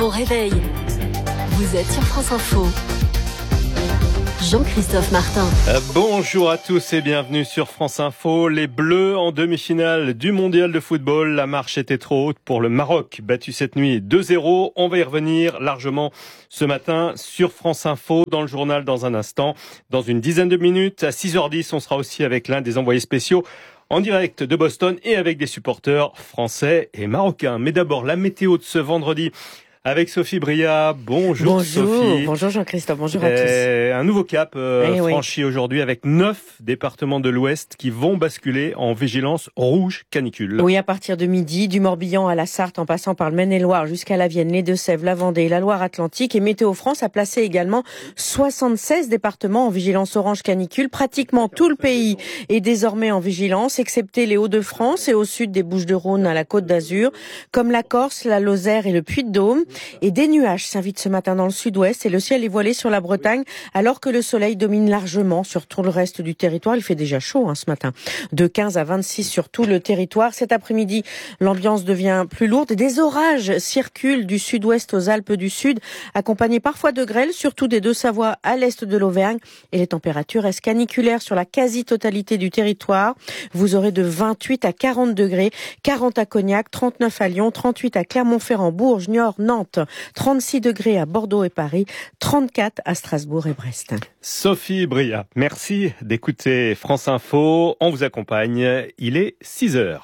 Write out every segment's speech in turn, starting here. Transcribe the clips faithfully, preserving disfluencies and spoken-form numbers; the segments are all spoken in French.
Bon réveil. Vous êtes sur France Info. Jean-Christophe Martin. Euh, bonjour à tous et bienvenue sur France Info. Les Bleus en demi-finale du Mondial de football. La marche était trop haute pour le Maroc, battu cette nuit deux zéro. On va y revenir largement ce matin sur France Info, dans le journal dans un instant. Dans une dizaine de minutes, à six heures dix, on sera aussi avec l'un des envoyés spéciaux en direct de Boston et avec des supporters français et marocains. Mais d'abord, la météo de ce vendredi avec Sophie Bria. Bonjour, bonjour Sophie. Bonjour Jean-Christophe, bonjour à euh, tous. Un nouveau cap euh, eh franchi oui. aujourd'hui avec neuf départements de l'Ouest qui vont basculer en vigilance rouge canicule. Oui, à partir de midi, du Morbihan à la Sarthe en passant par le Maine-et-Loire jusqu'à la Vienne, les Deux-Sèvres, la Vendée, la Loire-Atlantique. Et Météo France a placé également soixante-seize départements en vigilance orange canicule. Pratiquement tout le pays est désormais en vigilance, excepté les Hauts-de-France et au sud des Bouches-du-Rhône à la Côte d'Azur, comme la Corse, la Lozère et le Puy-de-Dôme. Et des nuages s'invitent ce matin dans le sud-ouest et le ciel est voilé sur la Bretagne alors que le soleil domine largement sur tout le reste du territoire. Il fait déjà chaud hein, ce matin, de quinze à vingt-six sur tout le territoire. Cet après-midi, l'ambiance devient plus lourde. Des orages circulent du sud-ouest aux Alpes du Sud, accompagnés parfois de grêle, surtout des Deux-Savoies à l'est de l'Auvergne. Et les températures restent caniculaires sur la quasi-totalité du territoire. Vous aurez de vingt-huit à quarante degrés, quarante à Cognac, trente-neuf à Lyon, trente-huit à Clermont-Ferrand, Bourges, Niort, Nantes, trente-six degrés à Bordeaux et Paris, trente-quatre à Strasbourg et Brest. Sophie Bria, merci d'écouter France Info. On vous accompagne. Il est six heures.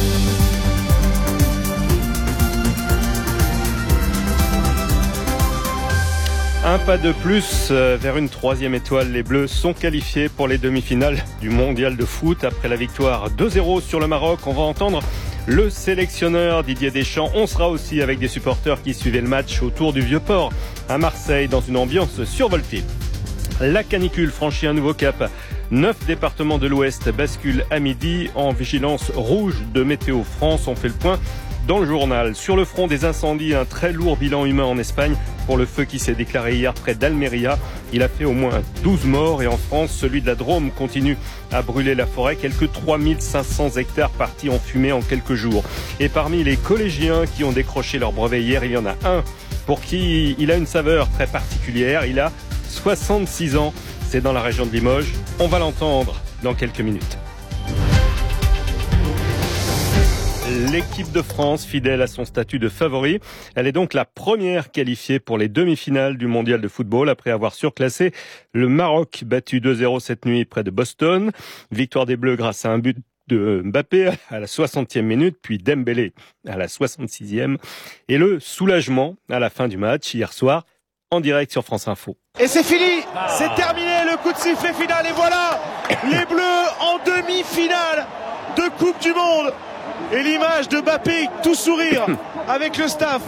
Un pas de plus vers une troisième étoile. Les Bleus sont qualifiés pour les demi-finales du Mondial de foot. Après la victoire deux zéro sur le Maroc, on va entendre le sélectionneur Didier Deschamps. On sera aussi avec des supporters qui suivaient le match autour du Vieux-Port à Marseille dans une ambiance survoltée. La canicule franchit un nouveau cap. Neuf départements de l'Ouest basculent à midi en vigilance rouge de Météo France. On fait le point dans le journal. Sur le front des incendies, un très lourd bilan humain en Espagne pour le feu qui s'est déclaré hier près d'Almeria. Il a fait au moins douze morts et en France, celui de la Drôme continue à brûler la forêt. Quelques trois mille cinq cents hectares partis en fumée en quelques jours. Et parmi les collégiens qui ont décroché leur brevet hier, il y en a un pour qui il a une saveur très particulière. Il a soixante-six ans. C'est dans la région de Limoges. On va l'entendre dans quelques minutes. L'équipe de France, fidèle à son statut de favori, elle est donc la première qualifiée pour les demi-finales du Mondial de football après avoir surclassé le Maroc, battu deux zéro cette nuit près de Boston. Victoire des Bleus grâce à un but de Mbappé à la soixantième minute, puis Dembélé à la soixante-sixième. Et le soulagement à la fin du match hier soir, en direct sur France Info. Et c'est fini, c'est terminé, le coup de sifflet final. Et voilà, les Bleus en demi-finale de Coupe du Monde. Et l'image de Mbappé, tout sourire, avec le staff.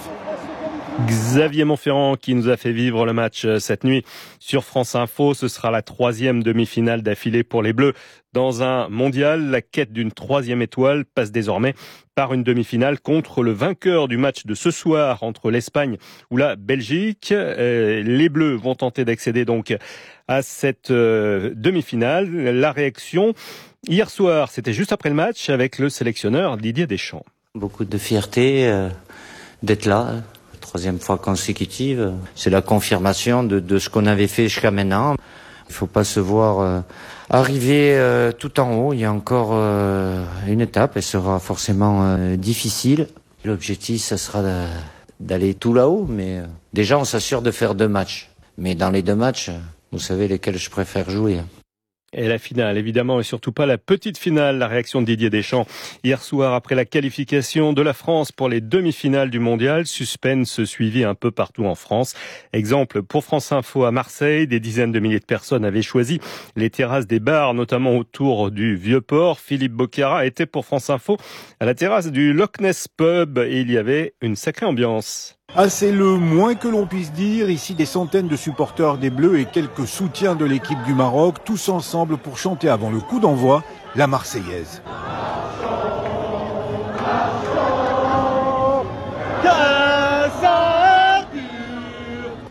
Xavier Monferrand qui nous a fait vivre le match cette nuit sur France Info. Ce sera la troisième demi-finale d'affilée pour les Bleus dans un mondial. La quête d'une troisième étoile passe désormais par une demi-finale contre le vainqueur du match de ce soir entre l'Espagne ou la Belgique. Les Bleus vont tenter d'accéder donc à cette demi-finale. La réaction hier soir, c'était juste après le match avec le sélectionneur Didier Deschamps. Beaucoup de fierté euh, d'être là. Troisième fois consécutive, c'est la confirmation de, de ce qu'on avait fait jusqu'à maintenant. Il ne faut pas se voir euh, arriver euh, tout en haut. Il y a encore euh, une étape, elle sera forcément euh, difficile. L'objectif, ça sera de, d'aller tout là-haut, mais euh, déjà on s'assure de faire deux matchs. Mais dans les deux matchs, vous savez lesquels je préfère jouer. Et la finale, évidemment, et surtout pas la petite finale. La réaction de Didier Deschamps hier soir après la qualification de la France pour les demi-finales du mondial. Suspense suivi un peu partout en France. Exemple pour France Info à Marseille, des dizaines de milliers de personnes avaient choisi les terrasses des bars, notamment autour du Vieux-Port. Philippe Bocara était pour France Info à la terrasse du Loch Ness Pub et il y avait une sacrée ambiance. Ah, c'est le moins que l'on puisse dire. Ici, des centaines de supporters des Bleus et quelques soutiens de l'équipe du Maroc, tous ensemble pour chanter avant le coup d'envoi la Marseillaise.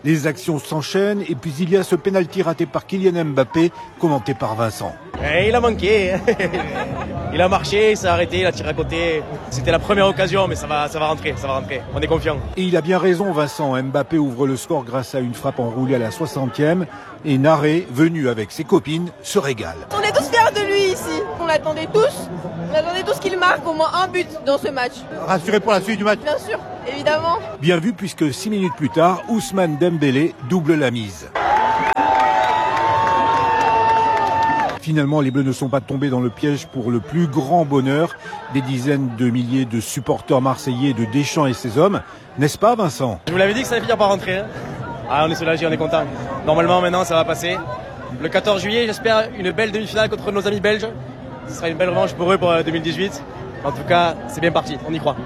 Les actions s'enchaînent et puis il y a ce pénalty raté par Kylian Mbappé, commenté par Vincent. Et il a manqué, il a marché, il s'est arrêté, il a tiré à côté. C'était la première occasion, mais ça va, ça va rentrer, ça va rentrer. On est confiant. Et il a bien raison, Vincent. Mbappé ouvre le score grâce à une frappe enroulée à la soixantième. Et Naré, venu avec ses copines, se régale. On est tous fiers de lui ici. On l'attendait tous. On attendait tous qu'il marque au moins un but dans ce match. Rassuré pour la suite du match? Bien sûr, évidemment. Bien vu puisque six minutes plus tard, Ousmane Dembélé double la mise. Finalement, les Bleus ne sont pas tombés dans le piège pour le plus grand bonheur des dizaines de milliers de supporters marseillais de Deschamps et ses hommes. N'est-ce pas, Vincent? Je vous l'avais dit que ça allait finir par rentrer. Hein. Ah, on est soulagés, on est contents. Normalement, maintenant, ça va passer. Le quatorze juillet, j'espère une belle demi-finale contre nos amis belges. Ce sera une belle revanche pour eux pour deux mille dix-huit. En tout cas, c'est bien parti, on y croit.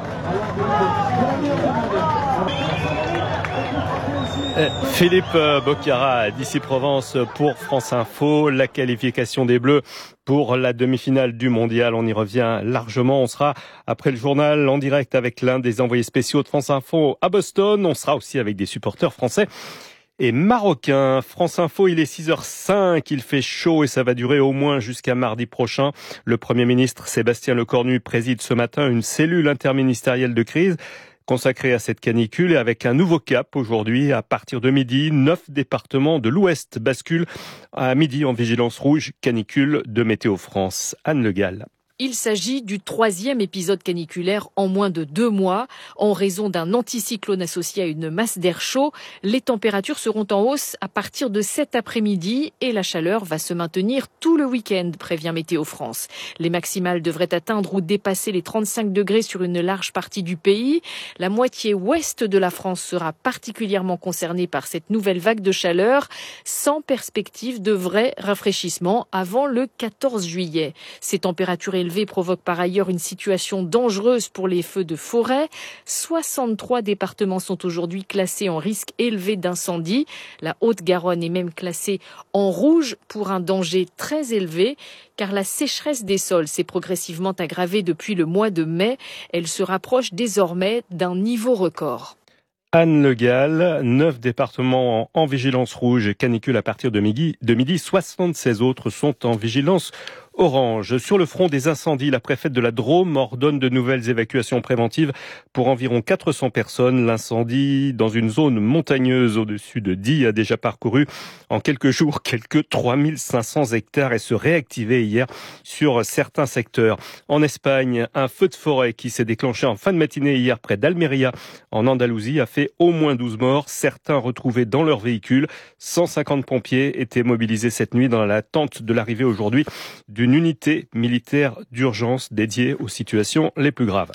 Philippe Boccara d'ici Provence pour France Info. La qualification des Bleus pour la demi-finale du Mondial. On y revient largement. On sera après le journal en direct avec l'un des envoyés spéciaux de France Info à Boston. On sera aussi avec des supporters français et marocains. France Info, il est six heures cinq, il fait chaud et ça va durer au moins jusqu'à mardi prochain. Le Premier ministre Sébastien Lecornu préside ce matin une cellule interministérielle de crise consacré à cette canicule et avec un nouveau cap aujourd'hui. À partir de midi, neuf départements de l'Ouest basculent à midi en vigilance rouge canicule de Météo France. Anne Le Gall. Il s'agit du troisième épisode caniculaire en moins de deux mois. En raison d'un anticyclone associé à une masse d'air chaud, les températures seront en hausse à partir de cet après-midi et la chaleur va se maintenir tout le week-end, prévient Météo France. Les maximales devraient atteindre ou dépasser les trente-cinq degrés sur une large partie du pays. La moitié ouest de la France sera particulièrement concernée par cette nouvelle vague de chaleur, sans perspective de vrai rafraîchissement avant le quatorze juillet. Ces températures élevées provoque par ailleurs une situation dangereuse pour les feux de forêt. soixante-trois départements sont aujourd'hui classés en risque élevé d'incendie. La Haute-Garonne est même classée en rouge pour un danger très élevé, car la sécheresse des sols s'est progressivement aggravée depuis le mois de mai. Elle se rapproche désormais d'un niveau record. Anne Le Gall, neuf départements en vigilance rouge et canicule à partir de midi, de midi, soixante-seize autres sont en vigilance orange. Sur le front des incendies, la préfète de la Drôme ordonne de nouvelles évacuations préventives pour environ quatre cents personnes. L'incendie dans une zone montagneuse au-dessus de Die a déjà parcouru en quelques jours quelques trois mille cinq cents hectares et se réactivait hier sur certains secteurs. En Espagne, un feu de forêt qui s'est déclenché en fin de matinée hier près d'Almeria en Andalousie a fait au moins douze morts, certains retrouvés dans leur véhicule. cent cinquante pompiers étaient mobilisés cette nuit dans l'attente de l'arrivée aujourd'hui d'une une unité militaire d'urgence dédiée aux situations les plus graves.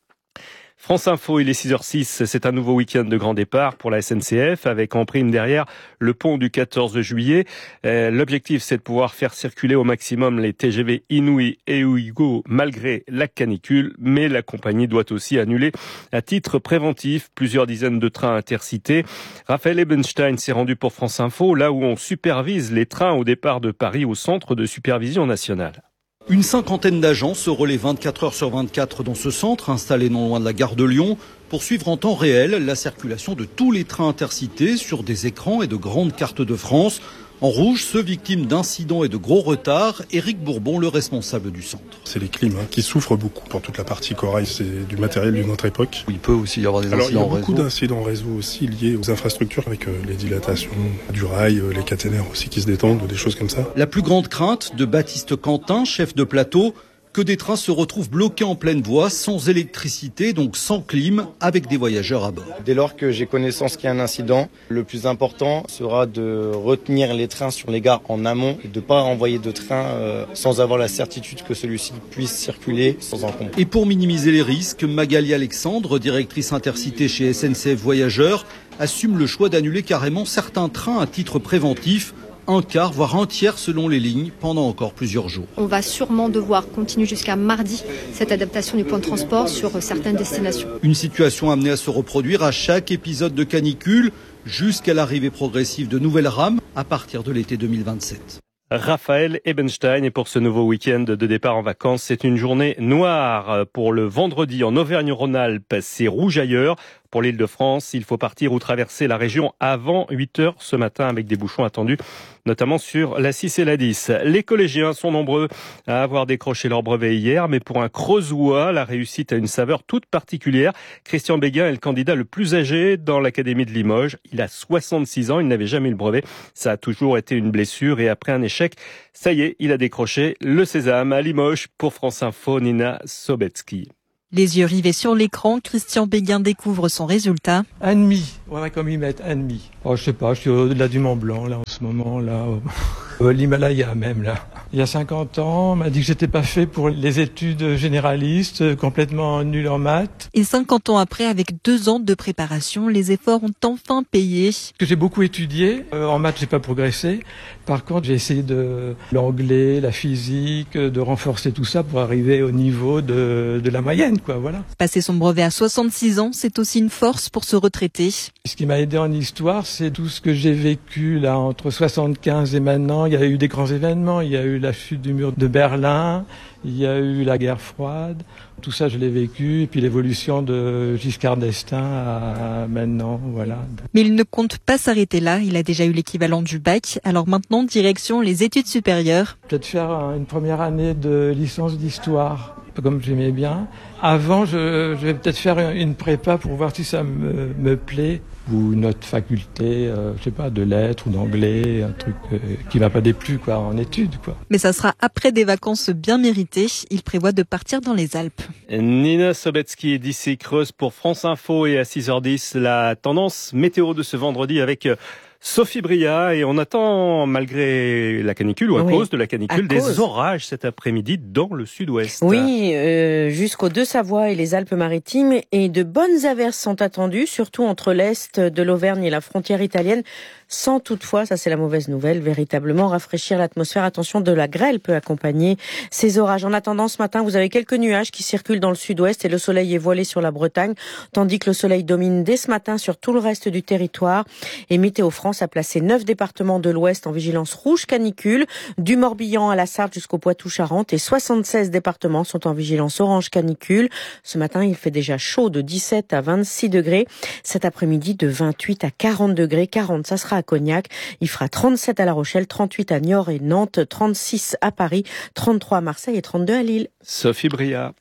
France Info, il est six heures six, c'est un nouveau week-end de grand départ pour la S N C F avec en prime derrière le pont du quatorze juillet. Euh, l'objectif, c'est de pouvoir faire circuler au maximum les T G V Inouï et Ouigo malgré la canicule, mais la compagnie doit aussi annuler à titre préventif plusieurs dizaines de trains intercités. Raphaël Ebenstein s'est rendu pour France Info, là où on supervise les trains au départ de Paris au centre de supervision nationale. Une cinquantaine d'agents se relaient vingt-quatre heures sur vingt-quatre dans ce centre, installé non loin de la gare de Lyon, pour suivre en temps réel la circulation de tous les trains intercités sur des écrans et de grandes cartes de France. En rouge, ceux victimes d'incidents et de gros retards, Éric Bourbon, le responsable du centre. C'est les clims hein, qui souffrent beaucoup pour toute la partie corail, c'est du matériel d'une autre époque. Il peut aussi y avoir des Alors, incidents en réseau. Il y a beaucoup d'incidents en réseau aussi liés aux infrastructures avec euh, les dilatations du rail, euh, les caténaires aussi qui se détendent, des choses comme ça. La plus grande crainte de Baptiste Quentin, chef de plateau, que des trains se retrouvent bloqués en pleine voie, sans électricité, donc sans clim, avec des voyageurs à bord. Dès lors que j'ai connaissance qu'il y a un incident, le plus important sera de retenir les trains sur les gares en amont et de ne pas envoyer de train euh, sans avoir la certitude que celui-ci puisse circuler sans encombre. Et pour minimiser les risques, Magali Alexandre, directrice intercité chez S N C F Voyageurs, assume le choix d'annuler carrément certains trains à titre préventif, un quart, voire un tiers selon les lignes, pendant encore plusieurs jours. On va sûrement devoir continuer jusqu'à mardi cette adaptation du plan de transport sur certaines destinations. Une situation amenée à se reproduire à chaque épisode de canicule, jusqu'à l'arrivée progressive de nouvelles rames à partir de l'été deux mille vingt-sept. Raphaël Ebenstein, et pour ce nouveau week-end de départ en vacances, c'est une journée noire pour le vendredi en Auvergne-Rhône-Alpes, c'est rouge ailleurs. pour l'Île-de-France. Il faut partir ou traverser la région avant huit heures ce matin avec des bouchons attendus, notamment sur la six et la dix. Les collégiens sont nombreux à avoir décroché leur brevet hier, mais pour un Creusois, la réussite a une saveur toute particulière. Christian Béguin est le candidat le plus âgé dans l'académie de Limoges. Il a soixante-six ans, il n'avait jamais eu le brevet. Ça a toujours été une blessure et après un échec, ça y est, il a décroché le sésame à Limoges. Pour France Info, Nina Sobetsky. Les yeux rivés sur l'écran, Christian Béguin découvre son résultat. Un demi, voilà comme ils mettent, un demi. Oh, je sais pas, je suis au-delà du Mont Blanc, là, en ce moment, là. Au... L'Himalaya, même, là. Il y a cinquante ans, on m'a dit que j'étais pas fait pour les études généralistes, complètement nul en maths. Et cinquante ans après, avec deux ans de préparation, les efforts ont enfin payé. Que j'ai beaucoup étudié. Euh, en maths, j'ai pas progressé. Par contre, j'ai essayé de l'anglais, la physique, de renforcer tout ça pour arriver au niveau de, de la moyenne, quoi, voilà. Passer son brevet à soixante-six ans, c'est aussi une force pour se retraiter. Ce qui m'a aidé en histoire, c'est tout ce que j'ai vécu, là, entre soixante-quinze et maintenant. Il y a eu des grands événements. Il y a eu la chute du mur de Berlin. Il y a eu la guerre froide. Tout ça, je l'ai vécu. Et puis l'évolution de Giscard d'Estaing à maintenant, voilà. Mais il ne compte pas s'arrêter là. Il a déjà eu l'équivalent du bac. Alors maintenant, direction les études supérieures. Peut-être faire une première année de licence d'histoire, comme j'aimais bien. Avant, je, je vais peut-être faire une prépa pour voir si ça me, me plaît. Ou une autre faculté, euh, je sais pas, de lettres ou d'anglais, un truc euh, qui m'a pas déplu, quoi, en études, quoi. Mais ça sera après des vacances bien méritées. Il prévoit de partir dans les Alpes. Nina Sobetsky d'ici Creuse pour France Info et à six heures dix, la tendance météo de ce vendredi avec Sophie Bria, et on attend, malgré la canicule ou à oui, cause de la canicule, des cause. orages cet après-midi dans le sud-ouest. Oui, euh, jusqu'aux Deux-Savoie et les Alpes-Maritimes, et de bonnes averses sont attendues, surtout entre l'est de l'Auvergne et la frontière italienne, sans toutefois, ça c'est la mauvaise nouvelle, véritablement rafraîchir l'atmosphère. Attention, de la grêle peut accompagner ces orages. En attendant, ce matin, vous avez quelques nuages qui circulent dans le sud-ouest et le soleil est voilé sur la Bretagne, tandis que le soleil domine dès ce matin sur tout le reste du territoire. Et Météo France a placé neuf départements de l'Ouest en vigilance rouge canicule, du Morbihan à la Sarthe jusqu'au Poitou-Charentes, et soixante-seize départements sont en vigilance orange canicule. Ce matin, il fait déjà chaud de dix-sept à vingt-six degrés. Cet après-midi, de vingt-huit à quarante degrés. quarante, ça sera à Cognac. Il fera trente-sept à La Rochelle, trente-huit à Niort et Nantes, trente-six à Paris, trente-trois à Marseille et trente-deux à Lille. Sophie Bria.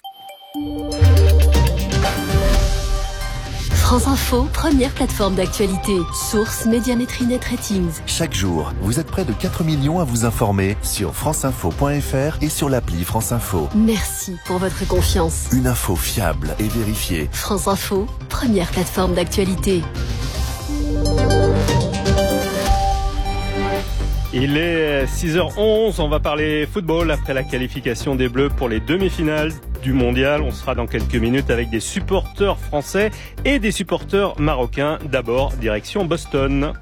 France Info, première plateforme d'actualité. Source Médiamétrie Net Ratings. Chaque jour, vous êtes près de quatre millions à vous informer sur franceinfo point f r et sur l'appli France Info. Merci pour votre confiance. Une info fiable et vérifiée. France Info, première plateforme d'actualité. Il est six heures onze, on va parler football après la qualification des Bleus pour les demi-finales du Mondial. On sera dans quelques minutes avec des supporters français et des supporters marocains. D'abord, direction Boston.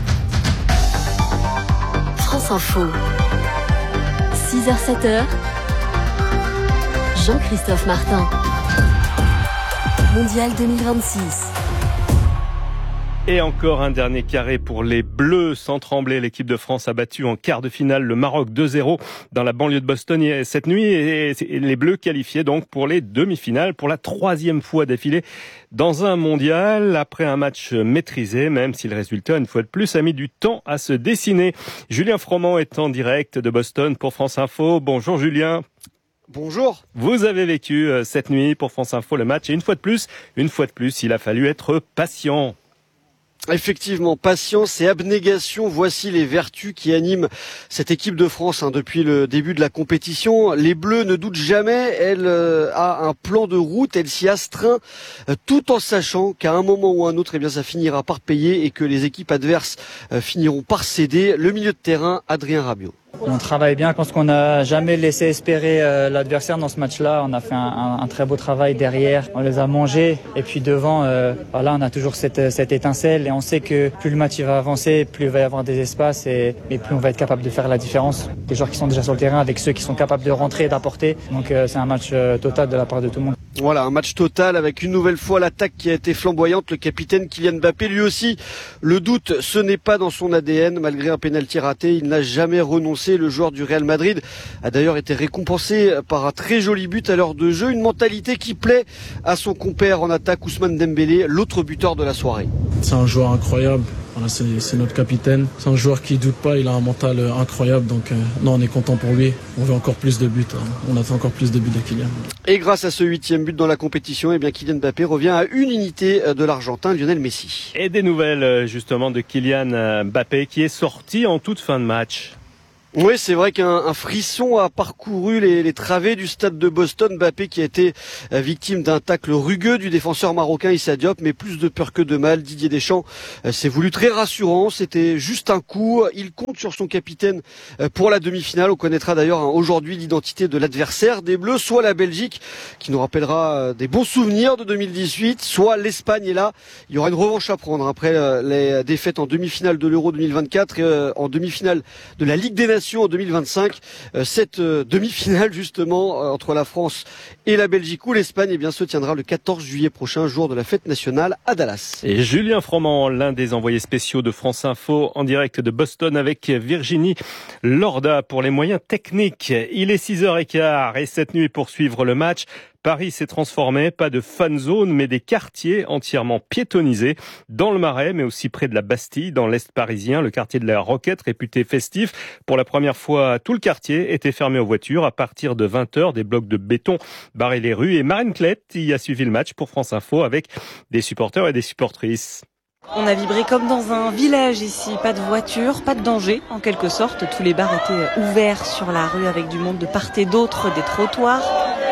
France Info, six heures sept heures, Jean-Christophe Martin. Mondial deux mille vingt-six. Et encore un dernier carré pour les Bleus. Sans trembler, l'équipe de France a battu en quart de finale le Maroc deux zéro dans la banlieue de Boston cette nuit. Et les Bleus qualifiés donc pour les demi-finales pour la troisième fois d'affilée dans un mondial. Après un match maîtrisé, même si le résultat, une fois de plus, a mis du temps à se dessiner. Julien Froment est en direct de Boston pour France Info. Bonjour Julien. Bonjour. Vous avez vécu cette nuit pour France Info le match. Et une fois de plus, une fois de plus, il a fallu être patient. Effectivement, patience et abnégation, voici les vertus qui animent cette équipe de France hein, depuis le début de la compétition. Les Bleus ne doutent jamais, elle euh, a un plan de route, elle s'y astreint euh, tout en sachant qu'à un moment ou un autre, eh bien, ça finira par payer et que les équipes adverses euh, finiront par céder. Le milieu de terrain, Adrien Rabiot. On travaille bien, je pense qu'on n'a jamais laissé espérer euh, l'adversaire dans ce match-là. On a fait un, un, un très beau travail derrière, on les a mangés. Et puis devant, euh, voilà, on a toujours cette, cette étincelle. Et on sait que plus le match il va avancer, plus il va y avoir des espaces et, et plus on va être capable de faire la différence. Des joueurs qui sont déjà sur le terrain avec ceux qui sont capables de rentrer et d'apporter. Donc euh, c'est un match euh, total de la part de tout le monde. Voilà, un match total avec une nouvelle fois l'attaque qui a été flamboyante. Le capitaine Kylian Mbappé, lui aussi, le doute, ce n'est pas dans son A D N. Malgré un pénalty raté, il n'a jamais renoncé. Le joueur du Real Madrid a d'ailleurs été récompensé par un très joli but à l'heure de jeu. Une mentalité qui plaît à son compère en attaque, Ousmane Dembélé, l'autre buteur de la soirée. C'est un joueur incroyable. Voilà, c'est, c'est notre capitaine. C'est un joueur qui ne doute pas, il a un mental incroyable. Donc euh, non, on est content pour lui. On veut encore plus de buts. Hein. On attend encore plus de buts de Kylian. Et grâce à ce huitième but dans la compétition, eh bien Kylian Mbappé revient à une unité de l'Argentin Lionel Messi. Et des nouvelles justement de Kylian Mbappé qui est sorti en toute fin de match. Oui, c'est vrai qu'un un frisson a parcouru les, les travées du stade de Boston. Mbappé qui a été victime d'un tacle rugueux du défenseur marocain Issa Diop, mais plus de peur que de mal. Didier Deschamps s'est voulu très rassurant. C'était juste un coup. Il compte sur son capitaine pour la demi-finale. On connaîtra d'ailleurs aujourd'hui l'identité de l'adversaire des Bleus, soit la Belgique qui nous rappellera des bons souvenirs de deux mille dix-huit, soit l'Espagne. Et là, il y aura une revanche à prendre après les défaites en demi-finale de l'Euro deux mille vingt-quatre et en demi-finale de la Ligue des Nations en deux mille vingt-cinq, cette demi-finale justement entre la France et la Belgique ou l'Espagne, eh bien se tiendra le quatorze juillet prochain, jour de la fête nationale à Dallas. Et Julien Froment, l'un des envoyés spéciaux de France Info en direct de Boston avec Virginie Lorda pour les moyens techniques. Il est six heures quinze et cette nuit pour suivre le match, Paris s'est transformé, pas de fan zone, mais des quartiers entièrement piétonnisés dans le Marais, mais aussi près de la Bastille, dans l'Est parisien, le quartier de la Roquette, réputé festif. Pour la première fois, tout le quartier était fermé aux voitures. À partir de vingt heures, des blocs de béton barraient les rues. Et Marine Klett y a suivi le match pour France Info avec des supporters et des supportrices. On a vibré comme dans un village ici, pas de voiture, pas de danger en quelque sorte. Tous les bars étaient ouverts sur la rue avec du monde de part et d'autre des trottoirs.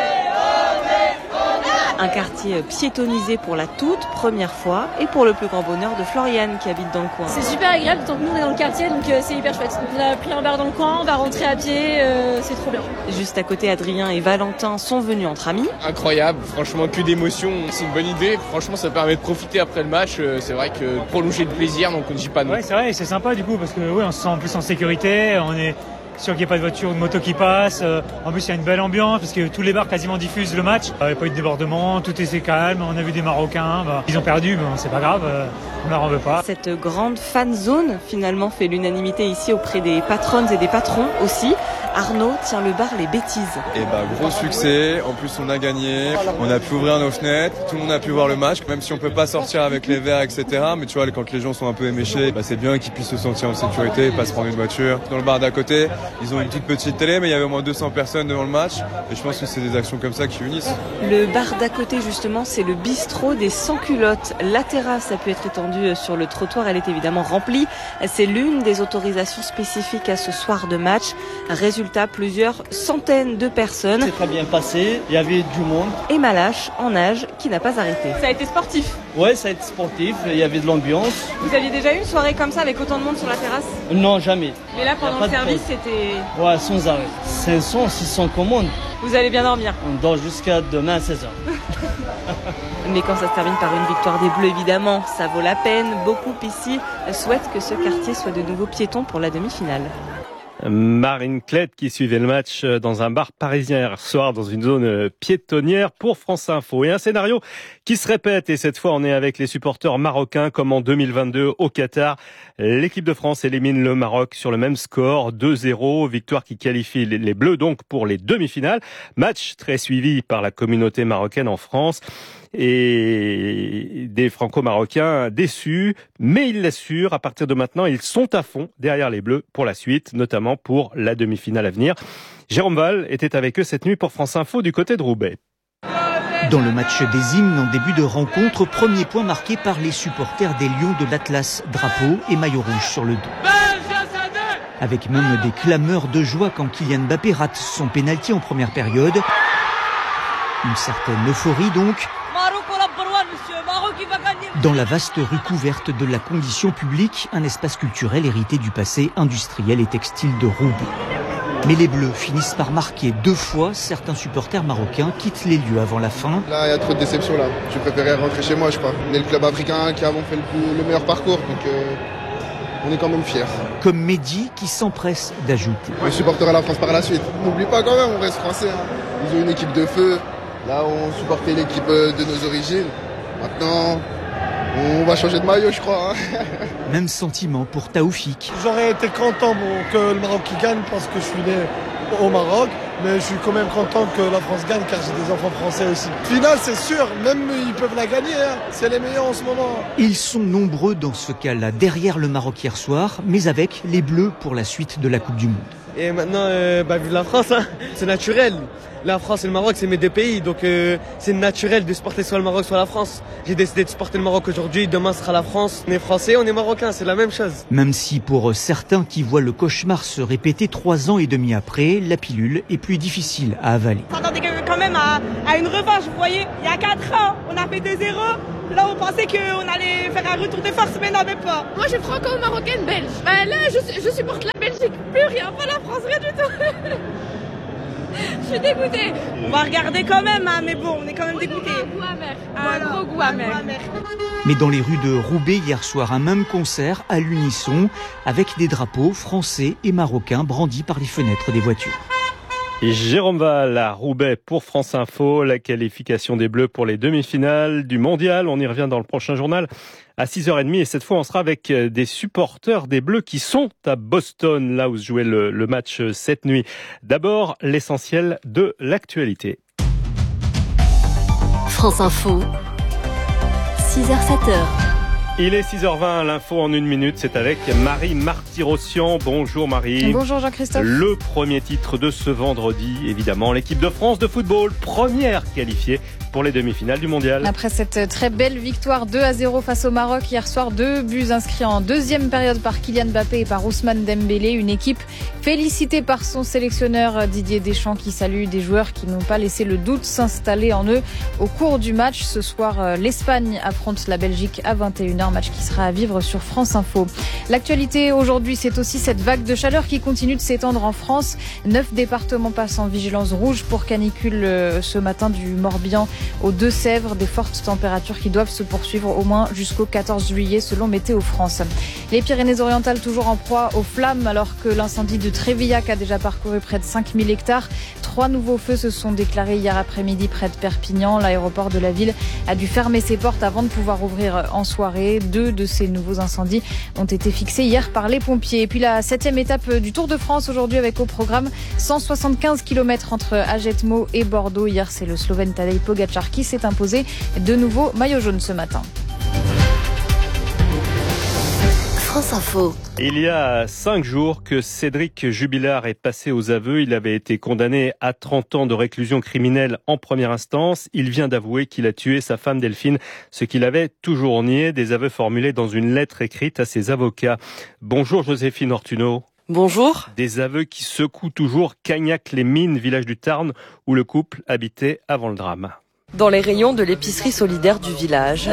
Un quartier piétonnisé pour la toute première fois et pour le plus grand bonheur de Floriane qui habite dans le coin. C'est super agréable, tant que nous on est dans le quartier, donc euh, c'est hyper chouette. On a pris un bar dans le coin, on va rentrer à pied, euh, c'est trop bien. Juste à côté, Adrien et Valentin sont venus entre amis. Incroyable, franchement que d'émotions, c'est une bonne idée. Franchement ça permet de profiter après le match, c'est vrai que prolonger le plaisir, donc on ne dit pas non. Ouais c'est vrai, c'est sympa du coup parce que ouais, on se sent en plus en sécurité, on est sûr qu'il n'y a pas de voiture ou de moto qui passe. En plus, il y a une belle ambiance parce que tous les bars quasiment diffusent le match. Il n'y a pas eu de débordement, tout était calme. On a vu des Marocains. Bah, ils ont perdu, mais c'est pas grave. On leur en veut pas. Cette grande fan zone, finalement, fait l'unanimité ici auprès des patronnes et des patrons aussi. Arnaud tient le bar Les Bêtises. Et bah, gros succès. En plus, on a gagné. On a pu ouvrir nos fenêtres. Tout le monde a pu voir le match. Même si on peut pas sortir avec les verres, et cetera. Mais tu vois, quand les gens sont un peu éméchés, bah, c'est bien qu'ils puissent se sentir en sécurité et pas se prendre une voiture. Dans le bar d'à côté, ils ont une toute petite télé, mais il y avait au moins deux cents personnes devant le match. Et je pense que c'est des actions comme ça qui unissent. Le bar d'à côté, justement, c'est le bistrot des sans-culottes. La terrasse a pu être étendue sur le trottoir. Elle est évidemment remplie. C'est l'une des autorisations spécifiques à ce soir de match. Résultat, plusieurs centaines de personnes. C'est très bien passé. Il y avait du monde. Et Malache, en nage, qui n'a pas arrêté. Ça a été sportif. Ouais, ça a été sportif. Il y avait de l'ambiance. Vous aviez déjà eu une soirée comme ça avec autant de monde sur la terrasse? Non, jamais. Mais là, pendant le service, c'était... Ouais, sans arrêt. cinq cents, six cents commandes. Vous allez bien dormir? On dort jusqu'à demain à seize heures. Mais quand ça se termine par une victoire des Bleus, évidemment, ça vaut la peine. Beaucoup ici souhaitent que ce quartier soit de nouveau piéton pour la demi-finale. Marine Klett qui suivait le match dans un bar parisien hier soir dans une zone piétonnière pour France Info. Et un scénario qui se répète et cette fois on est avec les supporters marocains comme en deux mille vingt-deux au Qatar. L'équipe de France élimine le Maroc sur le même score, deux zéro, victoire qui qualifie les Bleus donc pour les demi-finales. Match très suivi par la communauté marocaine en France. Et des Franco-Marocains déçus, mais ils l'assurent, à partir de maintenant, ils sont à fond derrière les Bleus pour la suite, notamment pour la demi-finale à venir. Jérôme Val était avec eux cette nuit pour France Info du côté de Roubaix. Dans le match des hymnes en début de rencontre, premier point marqué par les supporters des Lions de l'Atlas, drapeau et maillot rouge sur le dos. Avec même des clameurs de joie quand Kylian Mbappé rate son pénalty en première période. Une certaine euphorie donc. Dans la vaste rue couverte de la condition publique, un espace culturel hérité du passé industriel et textile de Roubaix. Mais les Bleus finissent par marquer deux fois. Certains supporters marocains quittent les lieux avant la fin. Là, il y a trop de déception là. Je préférais rentrer chez moi, je crois. On est le club africain qui avons fait le, plus, le meilleur parcours, donc euh, on est quand même fiers. Comme Mehdi qui s'empresse d'ajouter. On supportera la France par la suite. N'oublie pas quand même, on reste français. Hein. Ils ont une équipe de feu. Là, on supportait l'équipe de nos origines. Maintenant, on va changer de maillot, je crois. Hein. Même sentiment pour Taoufik. J'aurais été content bon, que le Maroc gagne parce que je suis né au Maroc, mais je suis quand même content que la France gagne car j'ai des enfants français aussi. Finale, c'est sûr, même ils peuvent la gagner, hein. C'est les meilleurs en ce moment. Ils sont nombreux dans ce cas-là, derrière le Maroc hier soir, mais avec les Bleus pour la suite de la Coupe du Monde. Et maintenant, euh, bah, vu la France, hein, c'est naturel. La France et le Maroc, c'est mes deux pays, donc euh, c'est naturel de supporter soit le Maroc, soit la France. J'ai décidé de supporter le Maroc aujourd'hui, demain sera la France. On est français, on est marocain, c'est la même chose. Même si pour certains qui voient le cauchemar se répéter trois ans et demi après, la pilule est plus difficile à avaler. On s'attendait quand même à, à une revanche, vous voyez, il y a quatre ans, on a fait deux zéro. Là, on pensait qu'on allait faire un retour de force, mais non, même pas. Moi, je suis franco-marocaine belge. Bah, là, je, je supporte la Belgique, plus rien, pas la France, rien du tout. Je suis dégoûtée. On va regarder quand même, hein, mais bon, on est quand même dégoûtés. Un goût amer. Un gros goût amer. Mais dans les rues de Roubaix hier soir, un même concert à l'unisson avec des drapeaux français et marocains brandis par les fenêtres des voitures. Et Jérôme Val à Roubaix pour France Info, la qualification des Bleus pour les demi-finales du Mondial. On y revient dans le prochain journal à six heures trente et cette fois on sera avec des supporters des Bleus qui sont à Boston, là où se jouait le, le match cette nuit. D'abord, l'essentiel de l'actualité. France Info, six heures sept heures. Il est six heures vingt, l'info en une minute, c'est avec Marie Marty-Rossian. Bonjour Marie. Bonjour Jean-Christophe. Le premier titre de ce vendredi, évidemment, l'équipe de France de football, première qualifiée pour les demi-finales du Mondial. Après cette très belle victoire deux à zéro face au Maroc hier soir, deux buts inscrits en deuxième période par Kylian Mbappé et par Ousmane Dembélé, une équipe félicitée par son sélectionneur Didier Deschamps qui salue des joueurs qui n'ont pas laissé le doute s'installer en eux au cours du match. Ce soir, l'Espagne affronte la Belgique à vingt et une heures, match qui sera à vivre sur France Info. L'actualité aujourd'hui, c'est aussi cette vague de chaleur qui continue de s'étendre en France. Neuf départements passent en vigilance rouge pour canicule ce matin du Morbihan aux Deux-Sèvres, des fortes températures qui doivent se poursuivre au moins jusqu'au quatorze juillet selon Météo France. Les Pyrénées-Orientales toujours en proie aux flammes alors que l'incendie de Trévillac a déjà parcouru près de cinq mille hectares. Trois nouveaux feux se sont déclarés hier après-midi près de Perpignan. L'aéroport de la ville a dû fermer ses portes avant de pouvoir ouvrir en soirée. Deux de ces nouveaux incendies ont été fixés hier par les pompiers. Et puis la septième étape du Tour de France aujourd'hui avec au programme cent soixante-quinze kilomètres entre Ajetmo et Bordeaux. Hier, c'est le Slovène Tadej Pogačar qui s'est imposé de nouveau maillot jaune ce matin. France Info. Il y a cinq jours que Cédric Jubilard est passé aux aveux. Il avait été condamné à trente ans de réclusion criminelle en première instance. Il vient d'avouer qu'il a tué sa femme Delphine, ce qu'il avait toujours nié. Des aveux formulés dans une lettre écrite à ses avocats. Bonjour Joséphine Ortuno. Bonjour. Des aveux qui secouent toujours Cagnac-les-Mines, village du Tarn, où le couple habitait avant le drame. Dans les rayons de l'épicerie solidaire du village,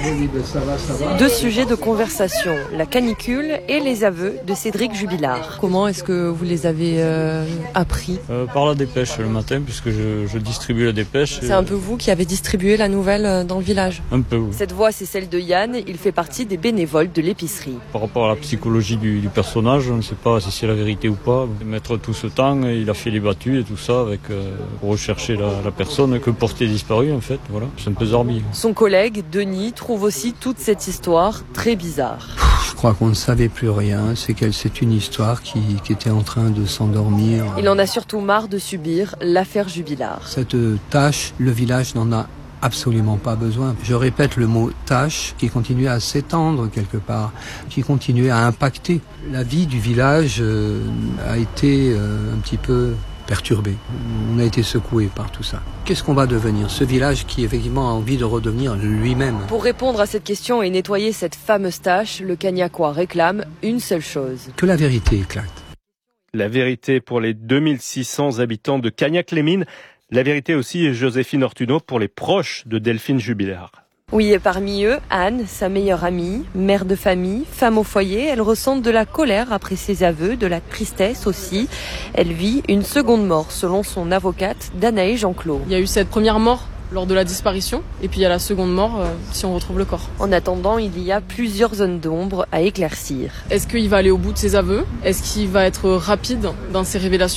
deux sujets de conversation, la canicule et les aveux de Cédric Jubilard. Comment est-ce que vous les avez euh, appris euh, Par la dépêche le matin, puisque je, je distribue la dépêche. C'est un peu vous qui avez distribué la nouvelle dans le village? Un peu, oui. Cette voix, c'est celle de Yann, il fait partie des bénévoles de l'épicerie. Par rapport à la psychologie du, du personnage, on ne sait pas si c'est la vérité ou pas. Mettre tout ce temps, il a fait les battues et tout ça, avec euh, pour rechercher la, la personne que portait disparu. En fait, voilà, c'est un peu zorbi. Son collègue, Denis, trouve aussi toute cette histoire très bizarre. Je crois qu'on ne savait plus rien, c'est qu'elle, c'est une histoire qui, qui était en train de s'endormir. Il en a surtout marre de subir l'affaire Jubilard. Cette tâche, le village n'en a absolument pas besoin. Je répète le mot tâche qui continuait à s'étendre quelque part, qui continuait à impacter. La vie du village euh, a été euh, un petit peu perturbé. On a été secoué par tout ça. Qu'est-ce qu'on va devenir? Ce village qui effectivement a envie de redevenir lui-même. Pour répondre à cette question et nettoyer cette fameuse tâche, le Cagnacois réclame une seule chose. Que la vérité éclate. La vérité pour les deux mille six cents habitants de Cagnac-les-Mines. La vérité aussi, Joséphine Ortuno, pour les proches de Delphine Jubilard. Oui, et parmi eux, Anne, sa meilleure amie, mère de famille, femme au foyer, elle ressent de la colère après ses aveux, de la tristesse aussi. Elle vit une seconde mort, selon son avocate, Danae Jean-Claude. Il y a eu cette première mort lors de la disparition, et puis il y a la seconde mort euh, si on retrouve le corps. En attendant, il y a plusieurs zones d'ombre à éclaircir. Est-ce qu'il va aller au bout de ses aveux? Est-ce qu'il va être rapide dans ses révélations?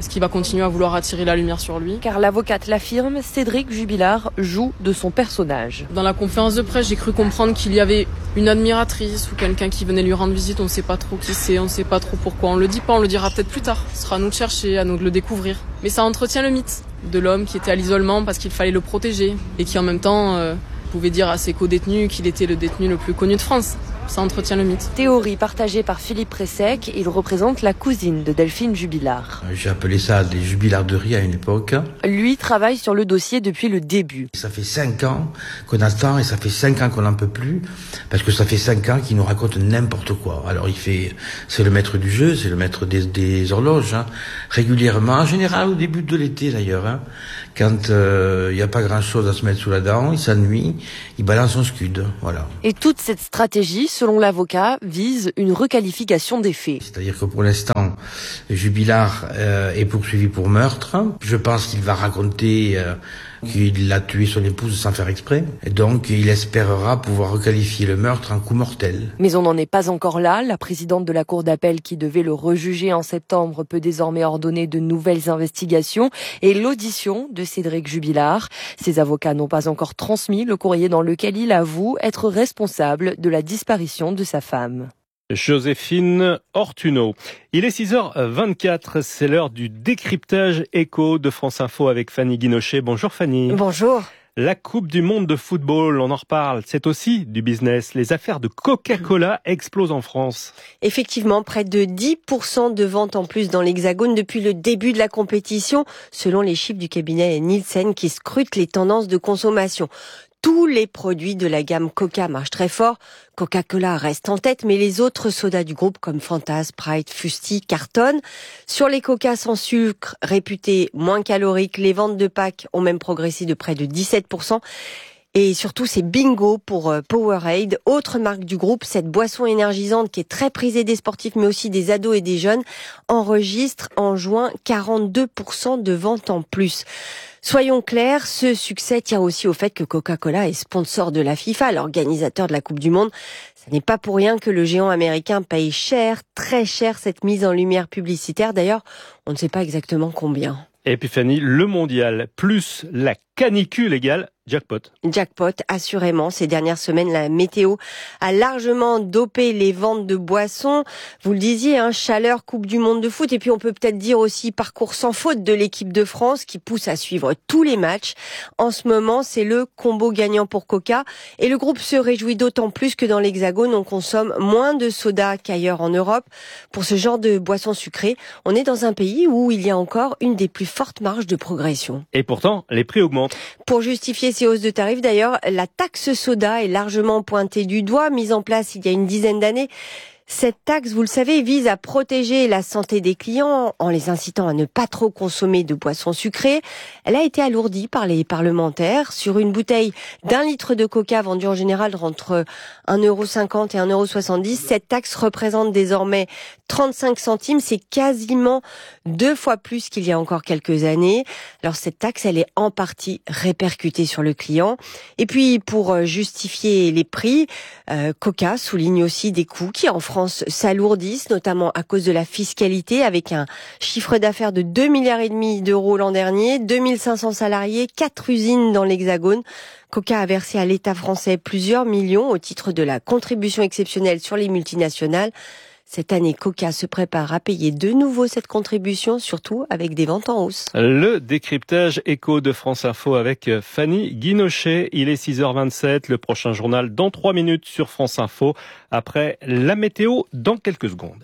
Est-ce qu'il va continuer à vouloir attirer la lumière sur lui? Car l'avocate l'affirme, Cédric Jubilard joue de son personnage. Dans la conférence de presse, j'ai cru comprendre qu'il y avait une admiratrice ou quelqu'un qui venait lui rendre visite. On ne sait pas trop qui c'est, on ne sait pas trop pourquoi. On le dit pas, on le dira peut-être plus tard. Ce sera à nous de chercher, à nous de le découvrir. Mais ça entretient le mythe de l'homme qui était à l'isolement parce qu'il fallait le protéger et qui en même temps euh, pouvait dire à ses co-détenus qu'il était le détenu le plus connu de France. Ça entretient le mythe. Théorie partagée par Philippe Pressec, il représente la cousine de Delphine Jubilard. J'ai appelé ça des jubilarderies à une époque. Lui travaille sur le dossier depuis le début. Ça fait cinq ans qu'on attend et ça fait cinq ans qu'on n'en peut plus parce que ça fait cinq ans qu'il nous raconte n'importe quoi. Alors il fait, c'est le maître du jeu, c'est le maître des, des horloges, hein, régulièrement, en général au début de l'été d'ailleurs, hein, quand il euh, n'y a pas grand chose à se mettre sous la dent, il s'ennuie, il balance son scud, voilà. Et toute cette stratégie, selon l'avocat, vise une requalification des faits. C'est-à-dire que pour l'instant, Jubilard euh, est poursuivi pour meurtre. Je pense qu'il va raconter euh, qu'il a tué son épouse sans faire exprès. Et donc, il espérera pouvoir requalifier le meurtre en coup mortel. Mais on n'en est pas encore là. La présidente de la cour d'appel qui devait le rejuger en septembre peut désormais ordonner de nouvelles investigations et l'audition de Cédric Jubilard. Ses avocats n'ont pas encore transmis le courrier dans lequel il avoue être responsable de la disparition de sa femme. Joséphine Ortuno. Il est six heures vingt-quatre, c'est l'heure du décryptage écho de France Info avec Fanny Guinochet. Bonjour Fanny. Bonjour. La Coupe du Monde de football, on en reparle, c'est aussi du business. Les affaires de Coca-Cola explosent en France. Effectivement, près de dix pour cent de ventes en plus dans l'Hexagone depuis le début de la compétition, selon les chiffres du cabinet Nielsen qui scrute les tendances de consommation. Tous les produits de la gamme Coca marchent très fort. Coca-Cola reste en tête, mais les autres sodas du groupe comme Fanta, Sprite, Fusti cartonnent. Sur les Coca sans sucre, réputés moins caloriques, les ventes de packs ont même progressé de près de dix-sept pour cent. Et surtout, c'est bingo pour Powerade, autre marque du groupe. Cette boisson énergisante qui est très prisée des sportifs, mais aussi des ados et des jeunes, enregistre en juin quarante-deux pour cent de ventes en plus. Soyons clairs, ce succès tient aussi au fait que Coca-Cola est sponsor de la FIFA, l'organisateur de la Coupe du Monde. Ce n'est pas pour rien que le géant américain paye cher, très cher, cette mise en lumière publicitaire. D'ailleurs, on ne sait pas exactement combien. Et puis Fanny, le mondial plus la canicule égale jackpot. Jackpot, assurément. Ces dernières semaines, la météo a largement dopé les ventes de boissons. Vous le disiez, hein, chaleur, Coupe du Monde de foot. Et puis on peut peut-être dire aussi parcours sans faute de l'équipe de France qui pousse à suivre tous les matchs. En ce moment, c'est le combo gagnant pour Coca. Et le groupe se réjouit d'autant plus que dans l'Hexagone, on consomme moins de soda qu'ailleurs en Europe. Pour ce genre de boissons sucrées, on est dans un pays où il y a encore une des plus fortes marges de progression. Et pourtant, les prix augmentent. Pour justifier ces hausses de tarifs, d'ailleurs, la taxe soda est largement pointée du doigt, mise en place il y a une dizaine d'années. Cette taxe, vous le savez, vise à protéger la santé des clients en les incitant à ne pas trop consommer de boissons sucrées. Elle a été alourdie par les parlementaires. Sur une bouteille d'un litre de coca vendue en général entre un euro cinquante et un euro soixante-dix, cette taxe représente désormais trente-cinq centimes. C'est quasiment deux fois plus qu'il y a encore quelques années. Alors cette taxe, elle est en partie répercutée sur le client. Et puis pour justifier les prix, euh, Coca souligne aussi des coûts qui en France s'alourdissent, notamment à cause de la fiscalité, avec un chiffre d'affaires de deux milliards et demi d'euros l'an dernier, deux mille cinq cents salariés, quatre usines dans l'Hexagone. Coca a versé à l'État français plusieurs millions au titre de la contribution exceptionnelle sur les multinationales. Cette année, Coca se prépare à payer de nouveau cette contribution, surtout avec des ventes en hausse. Le décryptage écho de France Info avec Fanny Guinochet. Il est six heures vingt-sept, le prochain journal dans trois minutes sur France Info. Après la météo, dans quelques secondes.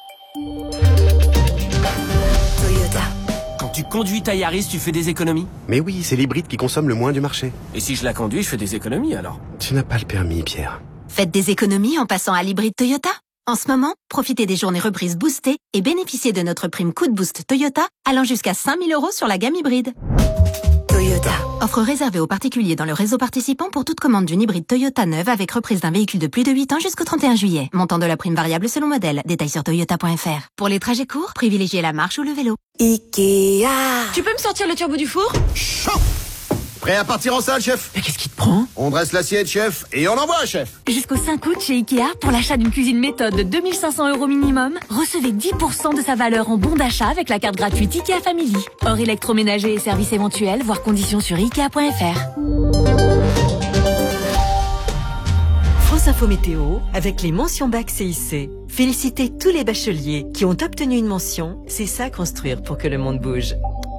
Toyota. Quand tu conduis ta Yaris, tu fais des économies? Mais oui, c'est l'hybride qui consomme le moins du marché. Et si je la conduis, je fais des économies alors? Tu n'as pas le permis, Pierre. Faites des économies en passant à l'hybride Toyota. En ce moment, profitez des journées reprises boostées et bénéficiez de notre prime coup de boost Toyota allant jusqu'à cinq mille euros sur la gamme hybride. Toyota. Offre réservée aux particuliers dans le réseau participant pour toute commande d'une hybride Toyota neuve avec reprise d'un véhicule de plus de huit ans jusqu'au trente et un juillet. Montant de la prime variable selon modèle. Détails sur toyota point f r. Pour les trajets courts, privilégiez la marche ou le vélo. Ikea. Tu peux me sortir le turbo du four? Prêt à partir en salle, chef? Mais qu'est-ce qui te prend? On dresse l'assiette, chef, et on envoie, chef. Jusqu'au cinq août chez Ikea, pour l'achat d'une cuisine méthode de deux mille cinq cents euros minimum, recevez dix pour cent de sa valeur en bon d'achat avec la carte gratuite Ikea Family. Hors électroménager et services éventuels, voir conditions sur ikea point f r. France Info Météo, avec les mentions bac C I C. Félicitez tous les bacheliers qui ont obtenu une mention. C'est ça construire pour que le monde bouge.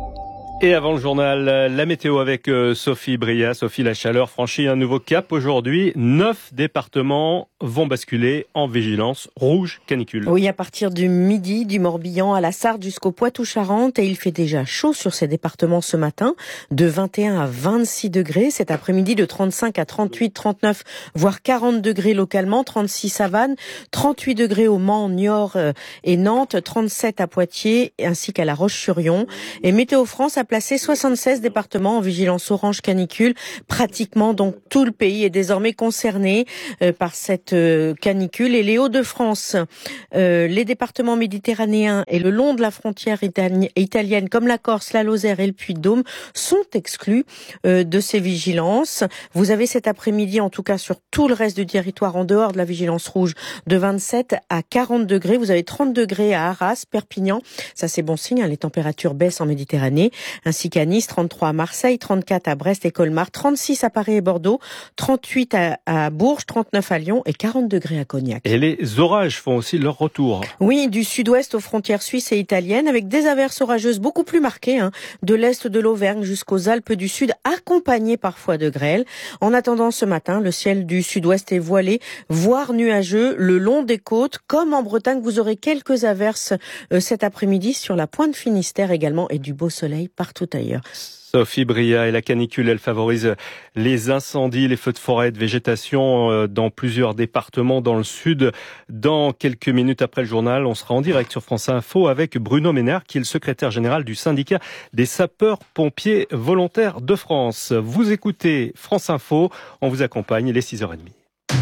Et avant le journal, la météo avec Sophie Bria. Sophie, la chaleur franchit un nouveau cap aujourd'hui. Neuf départements vont basculer en vigilance rouge canicule. Oui, à partir du midi, du Morbihan à la Sarthe jusqu'au Poitou-Charentes. Et il fait déjà chaud sur ces départements ce matin, de vingt et un à vingt-six degrés. Cet après-midi, de trente-cinq à trente-huit, trente-neuf, voire quarante degrés localement. trente-six à Vannes, trente-huit degrés au Mans, Niort et Nantes, trente-sept à Poitiers ainsi qu'à La Roche-sur-Yon. Et Météo France a placé soixante-seize départements en vigilance orange canicule. Pratiquement donc tout le pays est désormais concerné euh, par cette euh, canicule. Et les Hauts-de-France, euh, les départements méditerranéens et le long de la frontière itali- italienne comme la Corse, la Lozère et le Puy-de-Dôme sont exclus euh, de ces vigilances. Vous avez cet après-midi, en tout cas sur tout le reste du territoire, en dehors de la vigilance rouge, de vingt-sept à quarante degrés. Vous avez trente degrés à Arras, Perpignan. Ça, c'est bon signe, hein, les températures baissent en Méditerranée. Ainsi qu'à Nice, trente-trois à Marseille, trente-quatre à Brest et Colmar, trente-six à Paris et Bordeaux, trente-huit à, à Bourges, trente-neuf à Lyon et quarante degrés à Cognac. Et les orages font aussi leur retour. Oui, du sud-ouest aux frontières suisses et italiennes, avec des averses orageuses beaucoup plus marquées, hein, de l'est de l'Auvergne jusqu'aux Alpes du Sud, accompagnées parfois de grêle. En attendant ce matin, le ciel du sud-ouest est voilé, voire nuageux, le long des côtes, comme en Bretagne. Vous aurez quelques averses euh, cet après-midi sur la pointe Finistère également, et du beau soleil partout ailleurs. Sophie Bria, et la canicule, elle favorise les incendies, les feux de forêt, de végétation dans plusieurs départements dans le sud. Dans quelques minutes après le journal, on sera en direct sur France Info avec Bruno Ménard, qui est le secrétaire général du syndicat des sapeurs-pompiers volontaires de France. Vous écoutez France Info, on vous accompagne, il est six heures trente.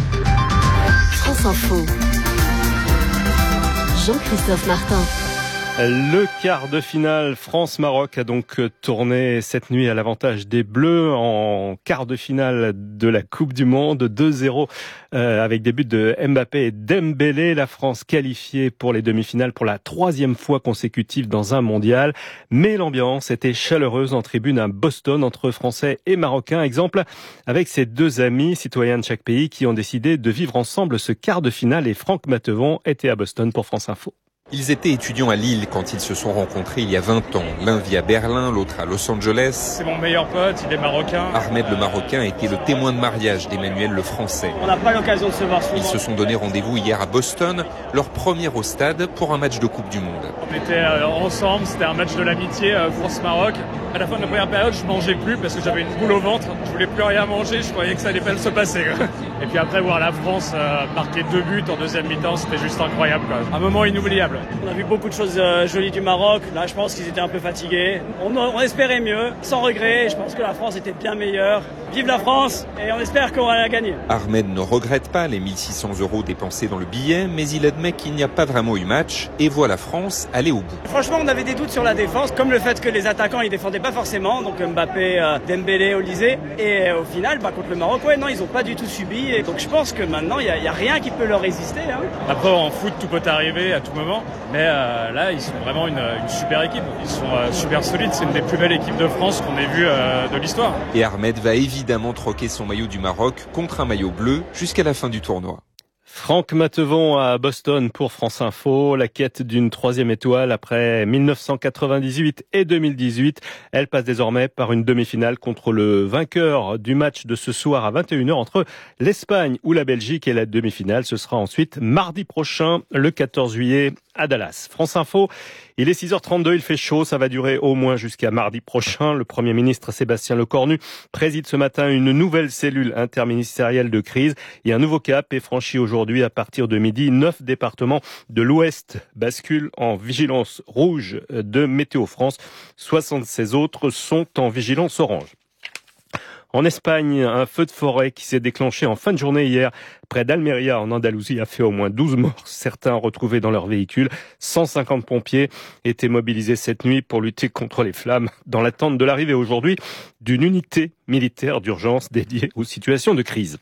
France Info. Jean-Christophe Martin. Le quart de finale France-Maroc a donc tourné cette nuit à l'avantage des Bleus en quart de finale de la Coupe du Monde. deux zéro euh, avec des buts de Mbappé et Dembélé. La France qualifiée pour les demi-finales pour la troisième fois consécutive dans un mondial. Mais l'ambiance était chaleureuse en tribune à Boston entre Français et Marocains. Exemple avec ces deux amis, citoyens de chaque pays, qui ont décidé de vivre ensemble ce quart de finale. Et Franck Matevon était à Boston pour France Info. Ils étaient étudiants à Lille quand ils se sont rencontrés il y a vingt ans. L'un vit à Berlin, l'autre à Los Angeles. C'est mon meilleur pote, il est marocain. Ahmed le Marocain était le témoin de mariage d'Emmanuel le Français. On n'a pas l'occasion de se voir souvent. Ils se sont donné rendez-vous hier à Boston, leur premier au stade pour un match de Coupe du Monde. On était euh, ensemble, c'était un match de l'amitié euh, France-Maroc. À la fin de la première période, je mangeais plus parce que j'avais une boule au ventre. Je voulais plus rien manger, je croyais que ça allait pas se passer. Et puis après, voir la France euh, marquer deux buts en deuxième mi-temps, c'était juste incroyable, quoi. Un moment inoubliable. On a vu beaucoup de choses euh, jolies du Maroc. Là, je pense qu'ils étaient un peu fatigués. On, on espérait mieux, sans regret. Je pense que la France était bien meilleure. Vive la France et on espère qu'on va la gagner. Ahmed ne regrette pas les mille six cents euros dépensés dans le billet, mais il admet qu'il n'y a pas vraiment eu match et voit la France aller au bout. Franchement, on avait des doutes sur la défense, comme le fait que les attaquants ils défendaient pas forcément, donc Mbappé, euh, Dembélé, Olysée. Et euh, au final, bah, contre le Maroc, ouais, non, ils ont pas du tout subi. Et donc je pense que maintenant, il y, y a rien qui peut leur résister. Hein. Après, en foot, tout peut arriver à tout moment, mais euh, là, ils sont vraiment une, une super équipe. Ils sont euh, super solides. C'est une des plus belles équipes de France qu'on ait vues euh, de l'histoire. Et Ahmed va évidemment troquer son maillot du Maroc contre un maillot bleu jusqu'à la fin du tournoi. Franck Matevon à Boston pour France Info. La quête d'une troisième étoile après mille neuf cent quatre-vingt-dix-huit et deux mille dix-huit. Elle passe désormais par une demi-finale contre le vainqueur du match de ce soir à vingt et une heures entre l'Espagne ou la Belgique. Et la demi-finale, ce sera ensuite mardi prochain, le quatorze juillet, à Dallas. France Info, il est six heures trente-deux, il fait chaud, ça va durer au moins jusqu'à mardi prochain. Le Premier ministre Sébastien Lecornu préside ce matin une nouvelle cellule interministérielle de crise et un nouveau cap est franchi aujourd'hui à partir de midi. Neuf départements de l'Ouest basculent en vigilance rouge de Météo France. soixante-seize autres sont en vigilance orange. En Espagne, un feu de forêt qui s'est déclenché en fin de journée hier près d'Almeria en Andalousie a fait au moins douze morts, certains retrouvés dans leur véhicule. cent cinquante pompiers étaient mobilisés cette nuit pour lutter contre les flammes dans l'attente de l'arrivée aujourd'hui d'une unité militaire d'urgence dédiée aux situations de crise.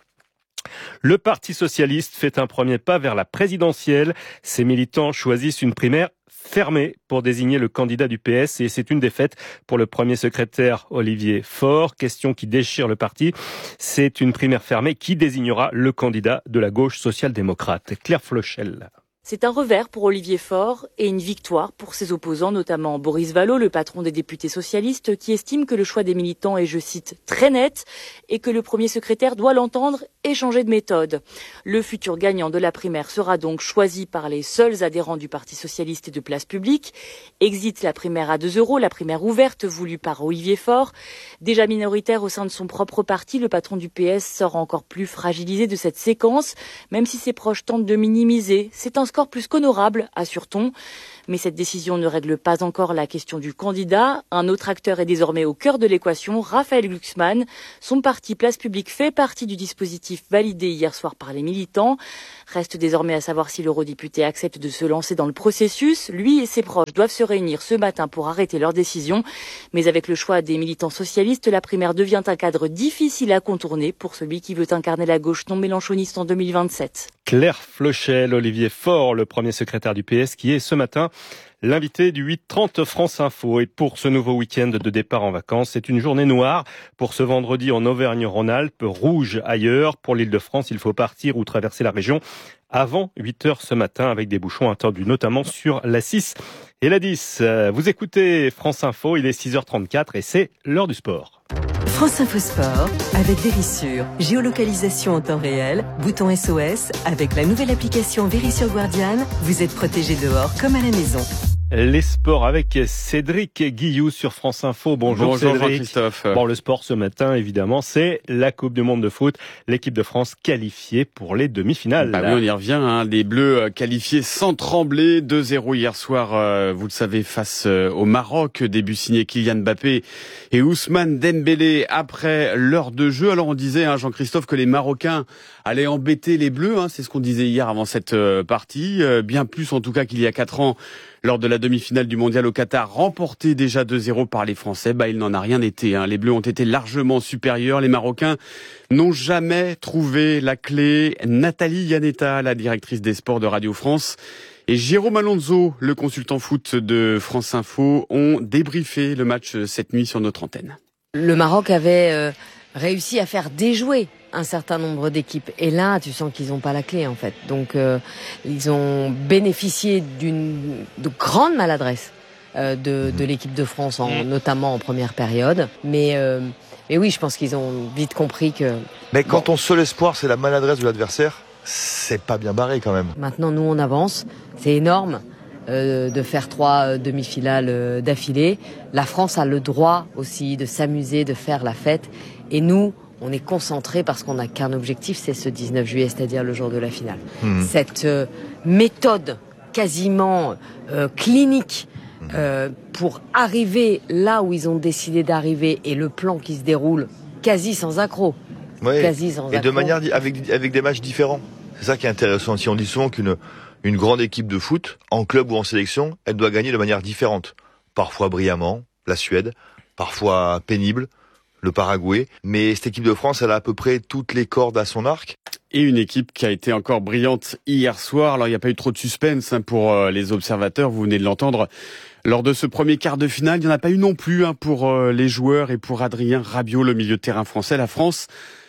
Le Parti socialiste fait un premier pas vers la présidentielle. Ses militants choisissent une primaire fermée pour désigner le candidat du P S et c'est une défaite pour le premier secrétaire Olivier Faure. Question qui déchire le parti. C'est une primaire fermée qui désignera le candidat de la gauche social-démocrate. Claire Flochel. C'est un revers pour Olivier Faure et une victoire pour ses opposants, notamment Boris Vallaud, le patron des députés socialistes, qui estime que le choix des militants est, je cite, très net et que le premier secrétaire doit l'entendre et changer de méthode. Le futur gagnant de la primaire sera donc choisi par les seuls adhérents du Parti socialiste et de Place Publique. Exit la primaire à deux euros, la primaire ouverte voulue par Olivier Faure. Déjà minoritaire au sein de son propre parti, le patron du P S sort encore plus fragilisé de cette séquence, même si ses proches tentent de minimiser. C'est un score plus qu'honorable, assure-t-on. Mais cette décision ne règle pas encore la question du candidat. Un autre acteur est désormais au cœur de l'équation, Raphaël Glucksmann. Son parti Place Publique fait partie du dispositif validé hier soir par les militants. Reste désormais à savoir si l'eurodéputé accepte de se lancer dans le processus. Lui et ses proches doivent se réunir ce matin pour arrêter leur décision. Mais avec le choix des militants socialistes, la primaire devient un cadre difficile à contourner pour celui qui veut incarner la gauche non mélanchoniste en deux mille vingt-sept. Claire Flochel, Olivier Faure, le premier secrétaire du P S, qui est ce matin l'invité du huit trente France Info. Et pour ce nouveau week-end de départ en vacances, c'est une journée noire pour ce vendredi en Auvergne-Rhône-Alpes, rouge ailleurs. Pour l'Île-de-France, il faut partir ou traverser la région avant huit heures ce matin avec des bouchons attendus notamment sur la six et la dix. Vous écoutez France Info, il est six heures trente-quatre et c'est l'heure du sport. France Info Sport avec Vérissure. Géolocalisation en temps réel, bouton S O S. Avec la nouvelle application Vérissure Guardian, vous êtes protégé dehors comme à la maison. Les sports avec Cédric Guillou sur France Info. Bonjour, Bonjour Cédric. Jean-Christophe. Bon, le sport ce matin, évidemment, c'est la Coupe du Monde de foot. L'équipe de France qualifiée pour les demi-finales. Bah oui, on y revient. Hein. Les Bleus qualifiés sans trembler. deux zéro hier soir, euh, vous le savez, face euh, au Maroc. Début signé Kylian Mbappé et Ousmane Dembélé après l'heure de jeu. Alors on disait, hein, Jean-Christophe, que les Marocains allaient embêter les Bleus. Hein. C'est ce qu'on disait hier avant cette euh, partie. Euh, bien plus en tout cas qu'il y a quatre ans. Lors de la demi-finale du mondial au Qatar, remportée déjà deux zéro par les Français, bah il n'en a rien été. Hein. Les Bleus ont été largement supérieurs. Les Marocains n'ont jamais trouvé la clé. Nathalie Yanetta, la directrice des sports de Radio France, et Jérôme Alonso, le consultant foot de France Info, ont débriefé le match cette nuit sur notre antenne. Le Maroc avait euh, réussi à faire déjouer un certain nombre d'équipes. Et là, tu sens qu'ils n'ont pas la clé, en fait. Donc, euh, ils ont bénéficié d'une de grande maladresse euh, de, de l'équipe de France, en, notamment en première période. Mais, euh, mais oui, je pense qu'ils ont vite compris que... Mais quand bon. ton seul espoir, c'est la maladresse de l'adversaire, c'est pas bien barré, quand même. Maintenant, nous, on avance. C'est énorme euh, de faire trois euh, demi-finales euh, d'affilée. La France a le droit aussi de s'amuser, de faire la fête. Et nous... on est concentré parce qu'on n'a qu'un objectif, c'est ce dix-neuf juillet, c'est-à-dire le jour de la finale. Mmh. Cette euh, méthode quasiment euh, clinique euh, pour arriver là où ils ont décidé d'arriver et le plan qui se déroule quasi sans accroc. Ouais. Quasi sans et accroc. de manière avec avec des matchs différents. C'est ça qui est intéressant. Si on dit souvent qu'une une grande équipe de foot, en club ou en sélection, elle doit gagner de manière différente. Parfois brillamment, la Suède, parfois pénible, le Paraguay, mais cette équipe de France, elle a à peu près toutes les cordes à son arc. Et une équipe qui a été encore brillante hier soir. Alors il n'y a pas eu trop de suspense hein, pour euh, les observateurs, vous venez de l'entendre. Lors de ce premier quart de finale, il n'y en a pas eu non plus hein, pour euh, les joueurs et pour Adrien Rabiot, le milieu de terrain français. La France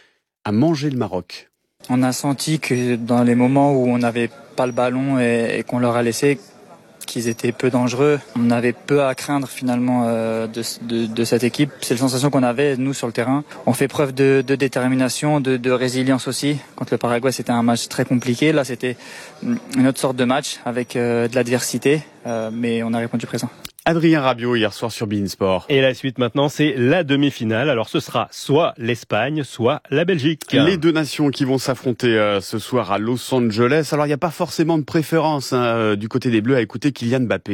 a mangé le Maroc. On a senti que dans les moments où on n'avait pas le ballon et, et qu'on leur a laissé, qu'ils étaient peu dangereux. On avait peu à craindre finalement euh, de, de, de cette équipe. C'est la sensation qu'on avait, nous, sur le terrain. On fait preuve de, de détermination, de, de résilience aussi. Contre le Paraguay, c'était un match très compliqué. Là, c'était une autre sorte de match avec euh, de l'adversité, euh, mais on a répondu présent. Adrien Rabiot hier soir sur beIN Sport. Et la suite maintenant, c'est la demi-finale. Alors ce sera soit l'Espagne, soit la Belgique. Les deux nations qui vont s'affronter euh, ce soir à Los Angeles. Alors il n'y a pas forcément de préférence hein, euh, du côté des Bleus à écouter Kylian Mbappé.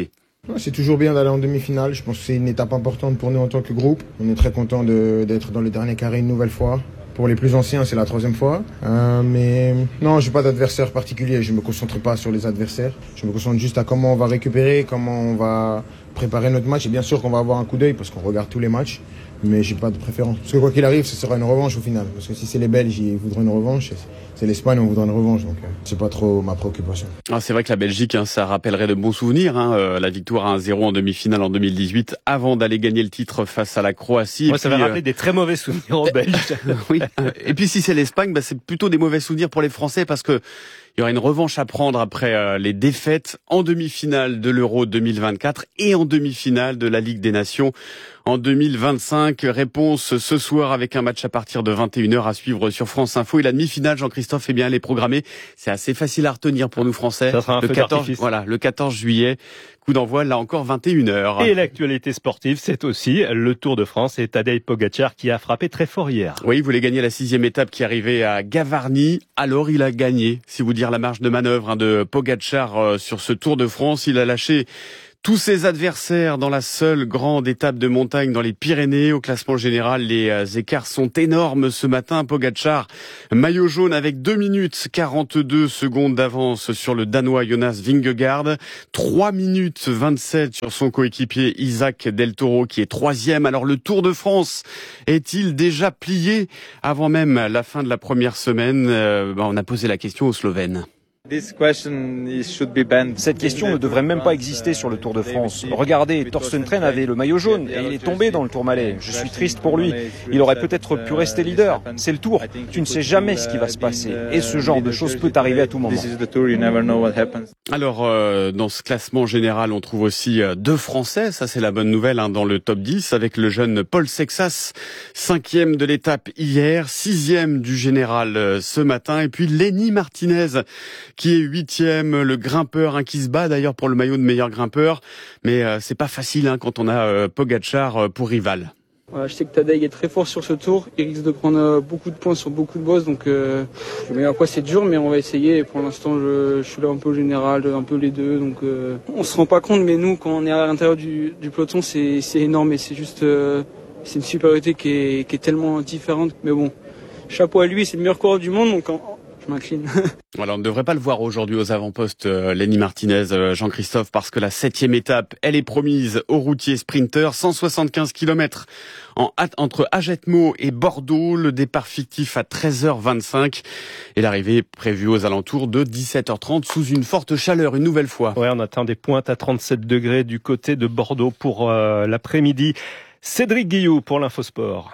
C'est toujours bien d'aller en demi-finale. Je pense que c'est une étape importante pour nous en tant que groupe. On est très content de, d'être dans le dernier carré une nouvelle fois. Pour les plus anciens, c'est la troisième fois. Euh, mais non, j'ai pas d'adversaire particulier. Je me concentre pas sur les adversaires. Je me concentre juste à comment on va récupérer, comment on va préparer notre match. Et bien sûr qu'on va avoir un coup d'œil parce qu'on regarde tous les matchs. Mais j'ai pas de préférence. Parce que quoi qu'il arrive, ce sera une revanche au final. Parce que si c'est les Belges, ils voudront une revanche. C'est l'Espagne, on voudra une revanche. Donc euh, c'est pas trop ma préoccupation. Ah, c'est vrai que la Belgique, hein, ça rappellerait de bons souvenirs. Hein, euh, la victoire à un zéro en demi-finale en deux mille dix-huit, avant d'aller gagner le titre face à la Croatie. Moi, ça va rappeler euh... des très mauvais souvenirs aux Belges. Oui. Et puis si c'est l'Espagne, bah, c'est plutôt des mauvais souvenirs pour les Français parce que il y aura une revanche à prendre après euh, les défaites en demi-finale de l'Euro deux mille vingt-quatre et en demi-finale de la Ligue des Nations en deux mille vingt-cinq. Réponse ce soir avec un match à partir de vingt et une heures à suivre sur France Info. Et la demi-finale, Jean-Christophe, eh bien, elle est programmée. C'est assez facile à retenir pour nous Français. Ça sera un le feu quatorze, d'artifice. Voilà, le quatorze juillet. Coup d'envoi, là encore, vingt et une heures. Et l'actualité sportive, c'est aussi le Tour de France et Tadej Pogacar qui a frappé très fort hier. Oui, il voulait gagner la sixième étape qui arrivait à Gavarnie. Alors, il a gagné. Si vous dire la marge de manœuvre hein, de Pogacar euh, sur ce Tour de France, il a lâché tous ses adversaires dans la seule grande étape de montagne dans les Pyrénées. Au classement général, les écarts sont énormes ce matin. Pogacar, maillot jaune avec deux minutes quarante-deux secondes d'avance sur le Danois Jonas Vingegaard. trois minutes vingt-sept sur son coéquipier Isaac Del Toro qui est troisième. Alors le Tour de France est-il déjà plié avant même la fin de la première semaine? euh, bah, On a posé la question aux Slovènes. Cette question ne devrait même pas exister sur le Tour de France. Regardez, Torsten Tren avait le maillot jaune et il est tombé dans le Tourmalet. Je suis triste pour lui. Il aurait peut-être pu rester leader. C'est le Tour. Tu ne sais jamais ce qui va se passer. Et ce genre de choses peut arriver à tout moment. Alors, euh, dans ce classement général, on trouve aussi euh, deux Français. Ça, c'est la bonne nouvelle hein, dans le top dix avec le jeune Paul Sexas, cinquième de l'étape hier, sixième du général euh, ce matin. Et puis Lenny Martinez qui est huitième, le grimpeur hein, qui se bat d'ailleurs pour le maillot de meilleur grimpeur. Mais euh, c'est pas facile hein, quand on a euh, Pogacar euh, pour rival. Voilà, je sais que Tadej est très fort sur ce tour. Il risque de prendre euh, beaucoup de points sur beaucoup de bosses. Donc, euh, mais après c'est dur, mais on va essayer. Et pour l'instant, je, je suis là un peu au général, un peu les deux. Donc, euh, on se rend pas compte, mais nous, quand on est à l'intérieur du, du peloton, c'est, c'est énorme. Et c'est juste, euh, c'est une supériorité qui est, qui est tellement différente. Mais bon, chapeau à lui, c'est le meilleur coureur du monde. Donc, en, Voilà, on ne devrait pas le voir aujourd'hui aux avant-postes, euh, Lenny Martinez, euh, Jean-Christophe, parce que la septième étape, elle est promise aux routiers sprinteurs, cent soixante-quinze kilomètres en, entre Agetmo et Bordeaux, le départ fictif à treize heures vingt-cinq et l'arrivée prévue aux alentours de dix-sept heures trente sous une forte chaleur une nouvelle fois. Ouais, on atteint des pointes à trente-sept degrés du côté de Bordeaux pour euh, l'après-midi. Cédric Guilloux pour l'Infosport.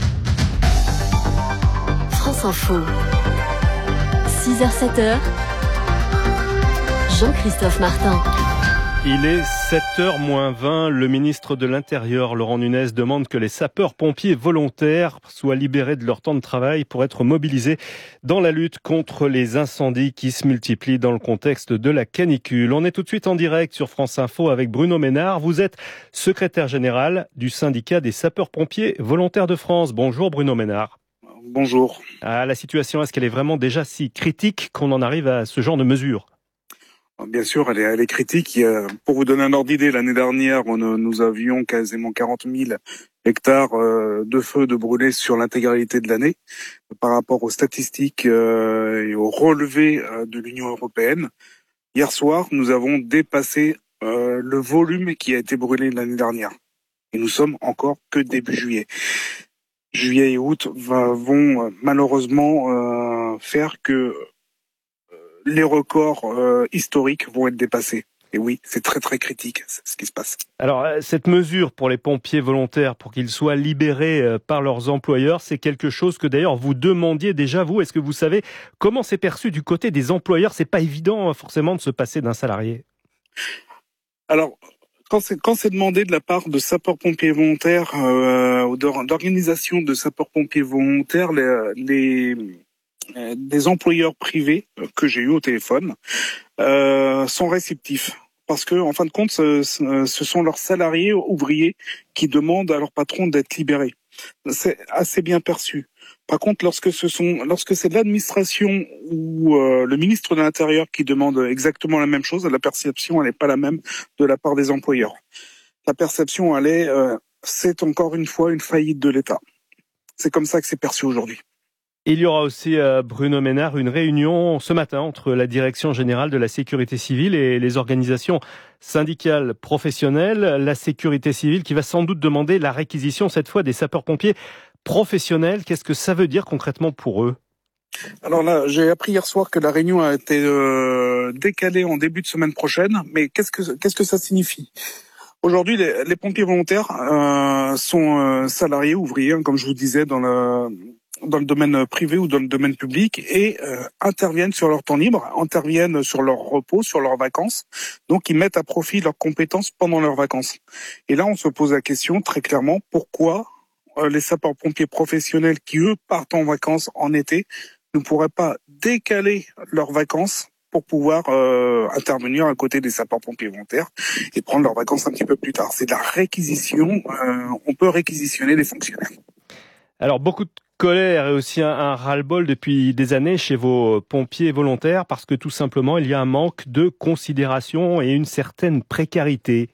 France Info. six heures sept heures. Jean-Christophe Martin. Il est sept heures moins vingt. Le ministre de l'Intérieur, Laurent Nunez, demande que les sapeurs-pompiers volontaires soient libérés de leur temps de travail pour être mobilisés dans la lutte contre les incendies qui se multiplient dans le contexte de la canicule. On est tout de suite en direct sur France Info avec Bruno Ménard. Vous êtes secrétaire général du syndicat des sapeurs-pompiers volontaires de France. Bonjour Bruno Ménard. Bonjour. Ah, la situation, est-ce qu'elle est vraiment déjà si critique qu'on en arrive à ce genre de mesures ? Bien sûr, elle est, elle est critique. Pour vous donner un ordre d'idée, l'année dernière, on, nous avions quasiment quarante mille hectares de feux de brûlés sur l'intégralité de l'année. Par rapport aux statistiques et aux relevés de l'Union européenne, hier soir, nous avons dépassé le volume qui a été brûlé l'année dernière. Et nous sommes encore que début juillet. Juillet et août va, vont malheureusement euh, faire que euh, les records euh, historiques vont être dépassés. Et oui, c'est très très critique ce qui se passe. Alors cette mesure pour les pompiers volontaires, pour qu'ils soient libérés par leurs employeurs, c'est quelque chose que d'ailleurs vous demandiez déjà vous. Est-ce que vous savez comment c'est perçu du côté des employeurs ? C'est pas évident forcément de se passer d'un salarié. Alors. Quand c'est, quand c'est demandé de la part de sapeurs-pompiers volontaires euh, ou d'organisations de sapeurs-pompiers volontaires, les, les, les employeurs privés que j'ai eu au téléphone euh, sont réceptifs. Parce que, en fin de compte, ce, ce sont leurs salariés ouvriers qui demandent à leur patron d'être libérés. C'est assez bien perçu. Par contre, lorsque ce sont, lorsque c'est l'administration ou euh, le ministre de l'Intérieur qui demande exactement la même chose, la perception elle n'est pas la même de la part des employeurs. La perception, elle est, euh, c'est encore une fois une faillite de l'État. C'est comme ça que c'est perçu aujourd'hui. Il y aura aussi, euh, Bruno Ménard, une réunion ce matin entre la Direction générale de la sécurité civile et les organisations syndicales professionnelles. La sécurité civile qui va sans doute demander la réquisition, cette fois, des sapeurs-pompiers professionnels. Qu'est-ce que ça veut dire concrètement pour eux ? Alors là, j'ai appris hier soir que la réunion a été euh, décalée en début de semaine prochaine. Mais qu'est-ce que qu'est-ce que ça signifie ? Aujourd'hui, les, les pompiers volontaires euh, sont euh, salariés, ouvriers, hein, comme je vous disais, dans le dans le domaine privé ou dans le domaine public, et euh, interviennent sur leur temps libre, interviennent sur leur repos, sur leurs vacances. Donc, ils mettent à profit leurs compétences pendant leurs vacances. Et là, on se pose la question très clairement, pourquoi les sapeurs-pompiers professionnels qui, eux, partent en vacances en été, ne pourraient pas décaler leurs vacances pour pouvoir euh, intervenir à côté des sapeurs-pompiers volontaires et prendre leurs vacances un petit peu plus tard. C'est de la réquisition. Euh, on peut réquisitionner les fonctionnaires. Alors, beaucoup de colère et aussi un, un ras-le-bol depuis des années chez vos pompiers volontaires parce que tout simplement, il y a un manque de considération et une certaine précarité.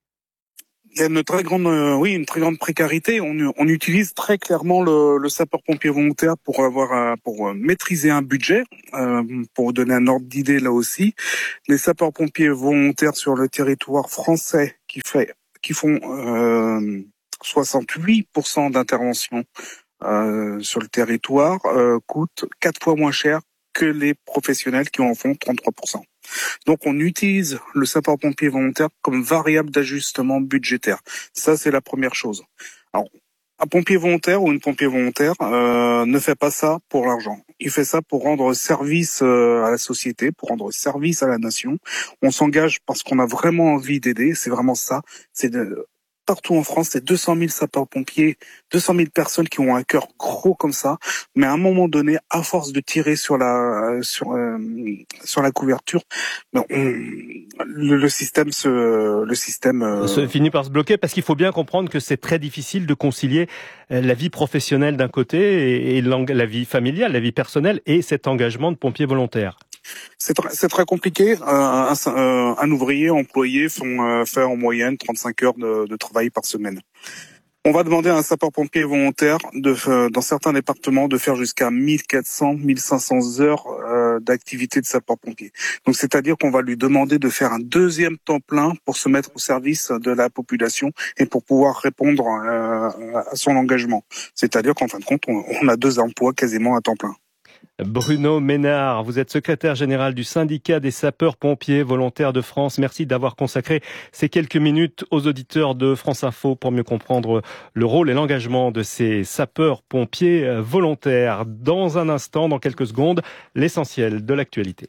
Il y a une très grande, euh, oui, une très grande précarité. On, on utilise très clairement le, le sapeur-pompier volontaire pour avoir, un, pour maîtriser un budget. Euh, pour vous donner un ordre d'idée là aussi, les sapeurs-pompiers volontaires sur le territoire français qui fait, qui font euh, soixante-huit pour cent d'intervention euh, sur le territoire euh, coûtent quatre fois moins cher que les professionnels qui en font trente-trois pour cent. Donc on utilise le sapeur-pompier volontaire comme variable d'ajustement budgétaire. Ça, c'est la première chose. Alors, un pompier volontaire ou une pompier volontaire euh, ne fait pas ça pour l'argent. Il fait ça pour rendre service euh, à la société, pour rendre service à la nation. On s'engage parce qu'on a vraiment envie d'aider. C'est vraiment ça. C'est de... Partout en France, c'est deux cent mille sapeurs-pompiers, deux cent mille personnes qui ont un cœur gros comme ça. Mais à un moment donné, à force de tirer sur la sur euh, sur la couverture, ben on, le, le système se le système euh... se finit par se bloquer parce qu'il faut bien comprendre que c'est très difficile de concilier la vie professionnelle d'un côté et, et la vie familiale, la vie personnelle et cet engagement de pompier volontaire. C'est très, c'est très compliqué. Euh, un, un, un ouvrier employé font, euh, fait en moyenne trente-cinq heures de, de travail par semaine. On va demander à un sapeur-pompier volontaire, de, euh, dans certains départements, de faire jusqu'à mille quatre cents, mille cinq cents heures euh, d'activité de sapeur-pompier. Donc, c'est-à-dire qu'on va lui demander de faire un deuxième temps plein pour se mettre au service de la population et pour pouvoir répondre euh, à son engagement. C'est-à-dire qu'en fin de compte, on, on a deux emplois quasiment à temps plein. Bruno Ménard, vous êtes secrétaire général du syndicat des sapeurs-pompiers volontaires de France. Merci d'avoir consacré ces quelques minutes aux auditeurs de France Info pour mieux comprendre le rôle et l'engagement de ces sapeurs-pompiers volontaires. Dans un instant, dans quelques secondes, l'essentiel de l'actualité.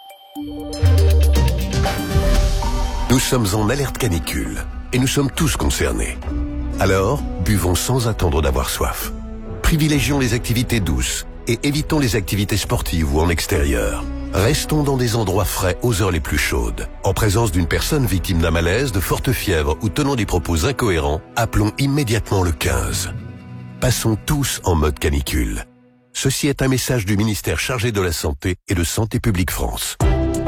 Nous sommes en alerte canicule et nous sommes tous concernés. Alors, buvons sans attendre d'avoir soif. Privilégions les activités douces et évitons les activités sportives ou en extérieur. Restons dans des endroits frais aux heures les plus chaudes. En présence d'une personne victime d'un malaise, de forte fièvre ou tenant des propos incohérents, appelons immédiatement le quinze. Passons tous en mode canicule. Ceci est un message du ministère chargé de la Santé et de Santé publique France.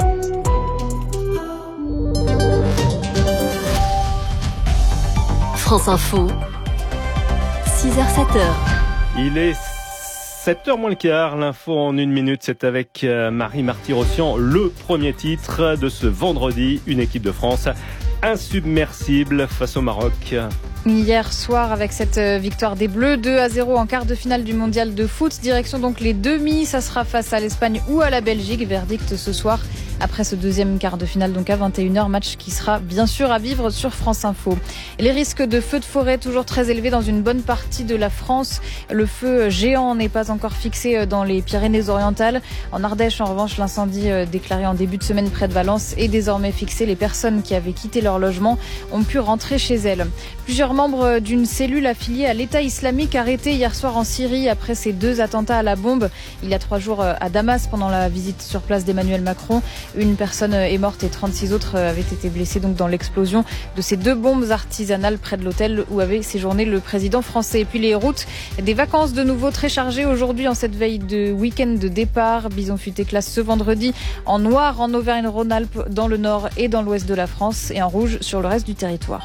France Info, six heures sept heures. Il est sept heures moins le quart, l'info en une minute, c'est avec Marie Marty-Rossian, le premier titre de ce vendredi, une équipe de France insubmersible face au Maroc. Hier soir, avec cette victoire des Bleus, deux à zéro en quart de finale du mondial de foot. Direction donc les demi, ça sera face à l'Espagne ou à la Belgique. Verdict ce soir après ce deuxième quart de finale, donc à vingt et une heures, match qui sera bien sûr à vivre sur France Info. Et les risques de feux de forêt toujours très élevés dans une bonne partie de la France. Le feu géant n'est pas encore fixé dans les Pyrénées-Orientales. En Ardèche, en revanche, l'incendie déclaré en début de semaine près de Valence est désormais fixé. Les personnes qui avaient quitté leur logement ont pu rentrer chez elles. Plusieurs membres d'une cellule affiliée à l'État islamique arrêtés hier soir en Syrie après ces deux attentats à la bombe il y a trois jours à Damas pendant la visite sur place d'Emmanuel Macron. Une personne est morte et trente-six autres avaient été blessés donc dans l'explosion de ces deux bombes artisanales près de l'hôtel où avait séjourné le président français. Et puis les routes des vacances de nouveau très chargées aujourd'hui en cette veille de week-end de départ. Bison Futé classe ce vendredi en noir en Auvergne-Rhône-Alpes dans le nord et dans l'ouest de la France et en rouge sur le reste du territoire.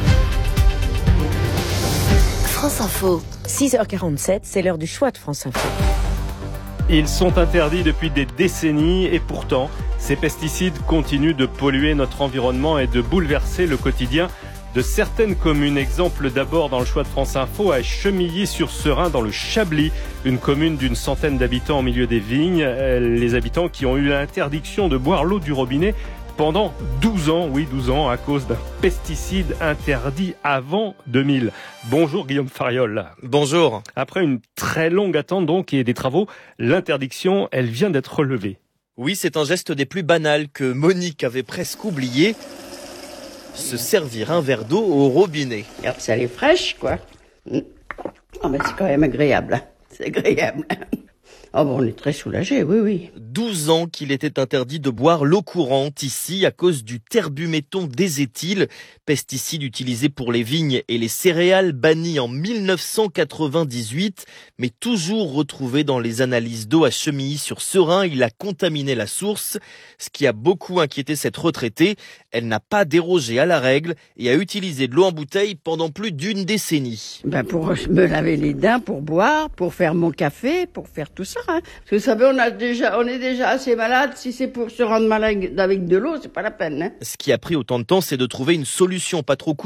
France Info. six heures quarante-sept, c'est l'heure du choix de France Info. Ils sont interdits depuis des décennies et pourtant, ces pesticides continuent de polluer notre environnement et de bouleverser le quotidien de certaines communes. Exemple d'abord dans le choix de France Info à Chemilly-sur-Serein dans le Chablis, une commune d'une centaine d'habitants au milieu des vignes. Les habitants qui ont eu l'interdiction de boire l'eau du robinet pendant douze ans, oui douze ans, à cause d'un pesticide interdit avant deux mille. Bonjour Guillaume Fariol. Bonjour. Après une très longue attente donc et des travaux, l'interdiction, elle vient d'être relevée. Oui, c'est un geste des plus banals que Monique avait presque oublié. Se servir un verre d'eau au robinet. Regarde, ça elle est fraîche, quoi. Oh, ben c'est quand même agréable. C'est agréable. Oh bon, on est très soulagés, oui, oui. douze ans qu'il était interdit de boire l'eau courante ici à cause du terbuméthon déséthyle, pesticide utilisé pour les vignes et les céréales, banni en mille neuf cent quatre-vingt-dix-huit, mais toujours retrouvé dans les analyses d'eau à Chemilly-sur-Serein. Il a contaminé la source, ce qui a beaucoup inquiété cette retraitée. Elle n'a pas dérogé à la règle et a utilisé de l'eau en bouteille pendant plus d'une décennie. Ben pour me laver les dents, pour boire, pour faire mon café, pour faire tout ça. Hein. Parce que vous savez, on, a déjà, on est déjà assez malade. Si c'est pour se rendre malade avec de l'eau, c'est pas la peine. Hein. Ce qui a pris autant de temps, c'est de trouver une solution pas trop coûteuse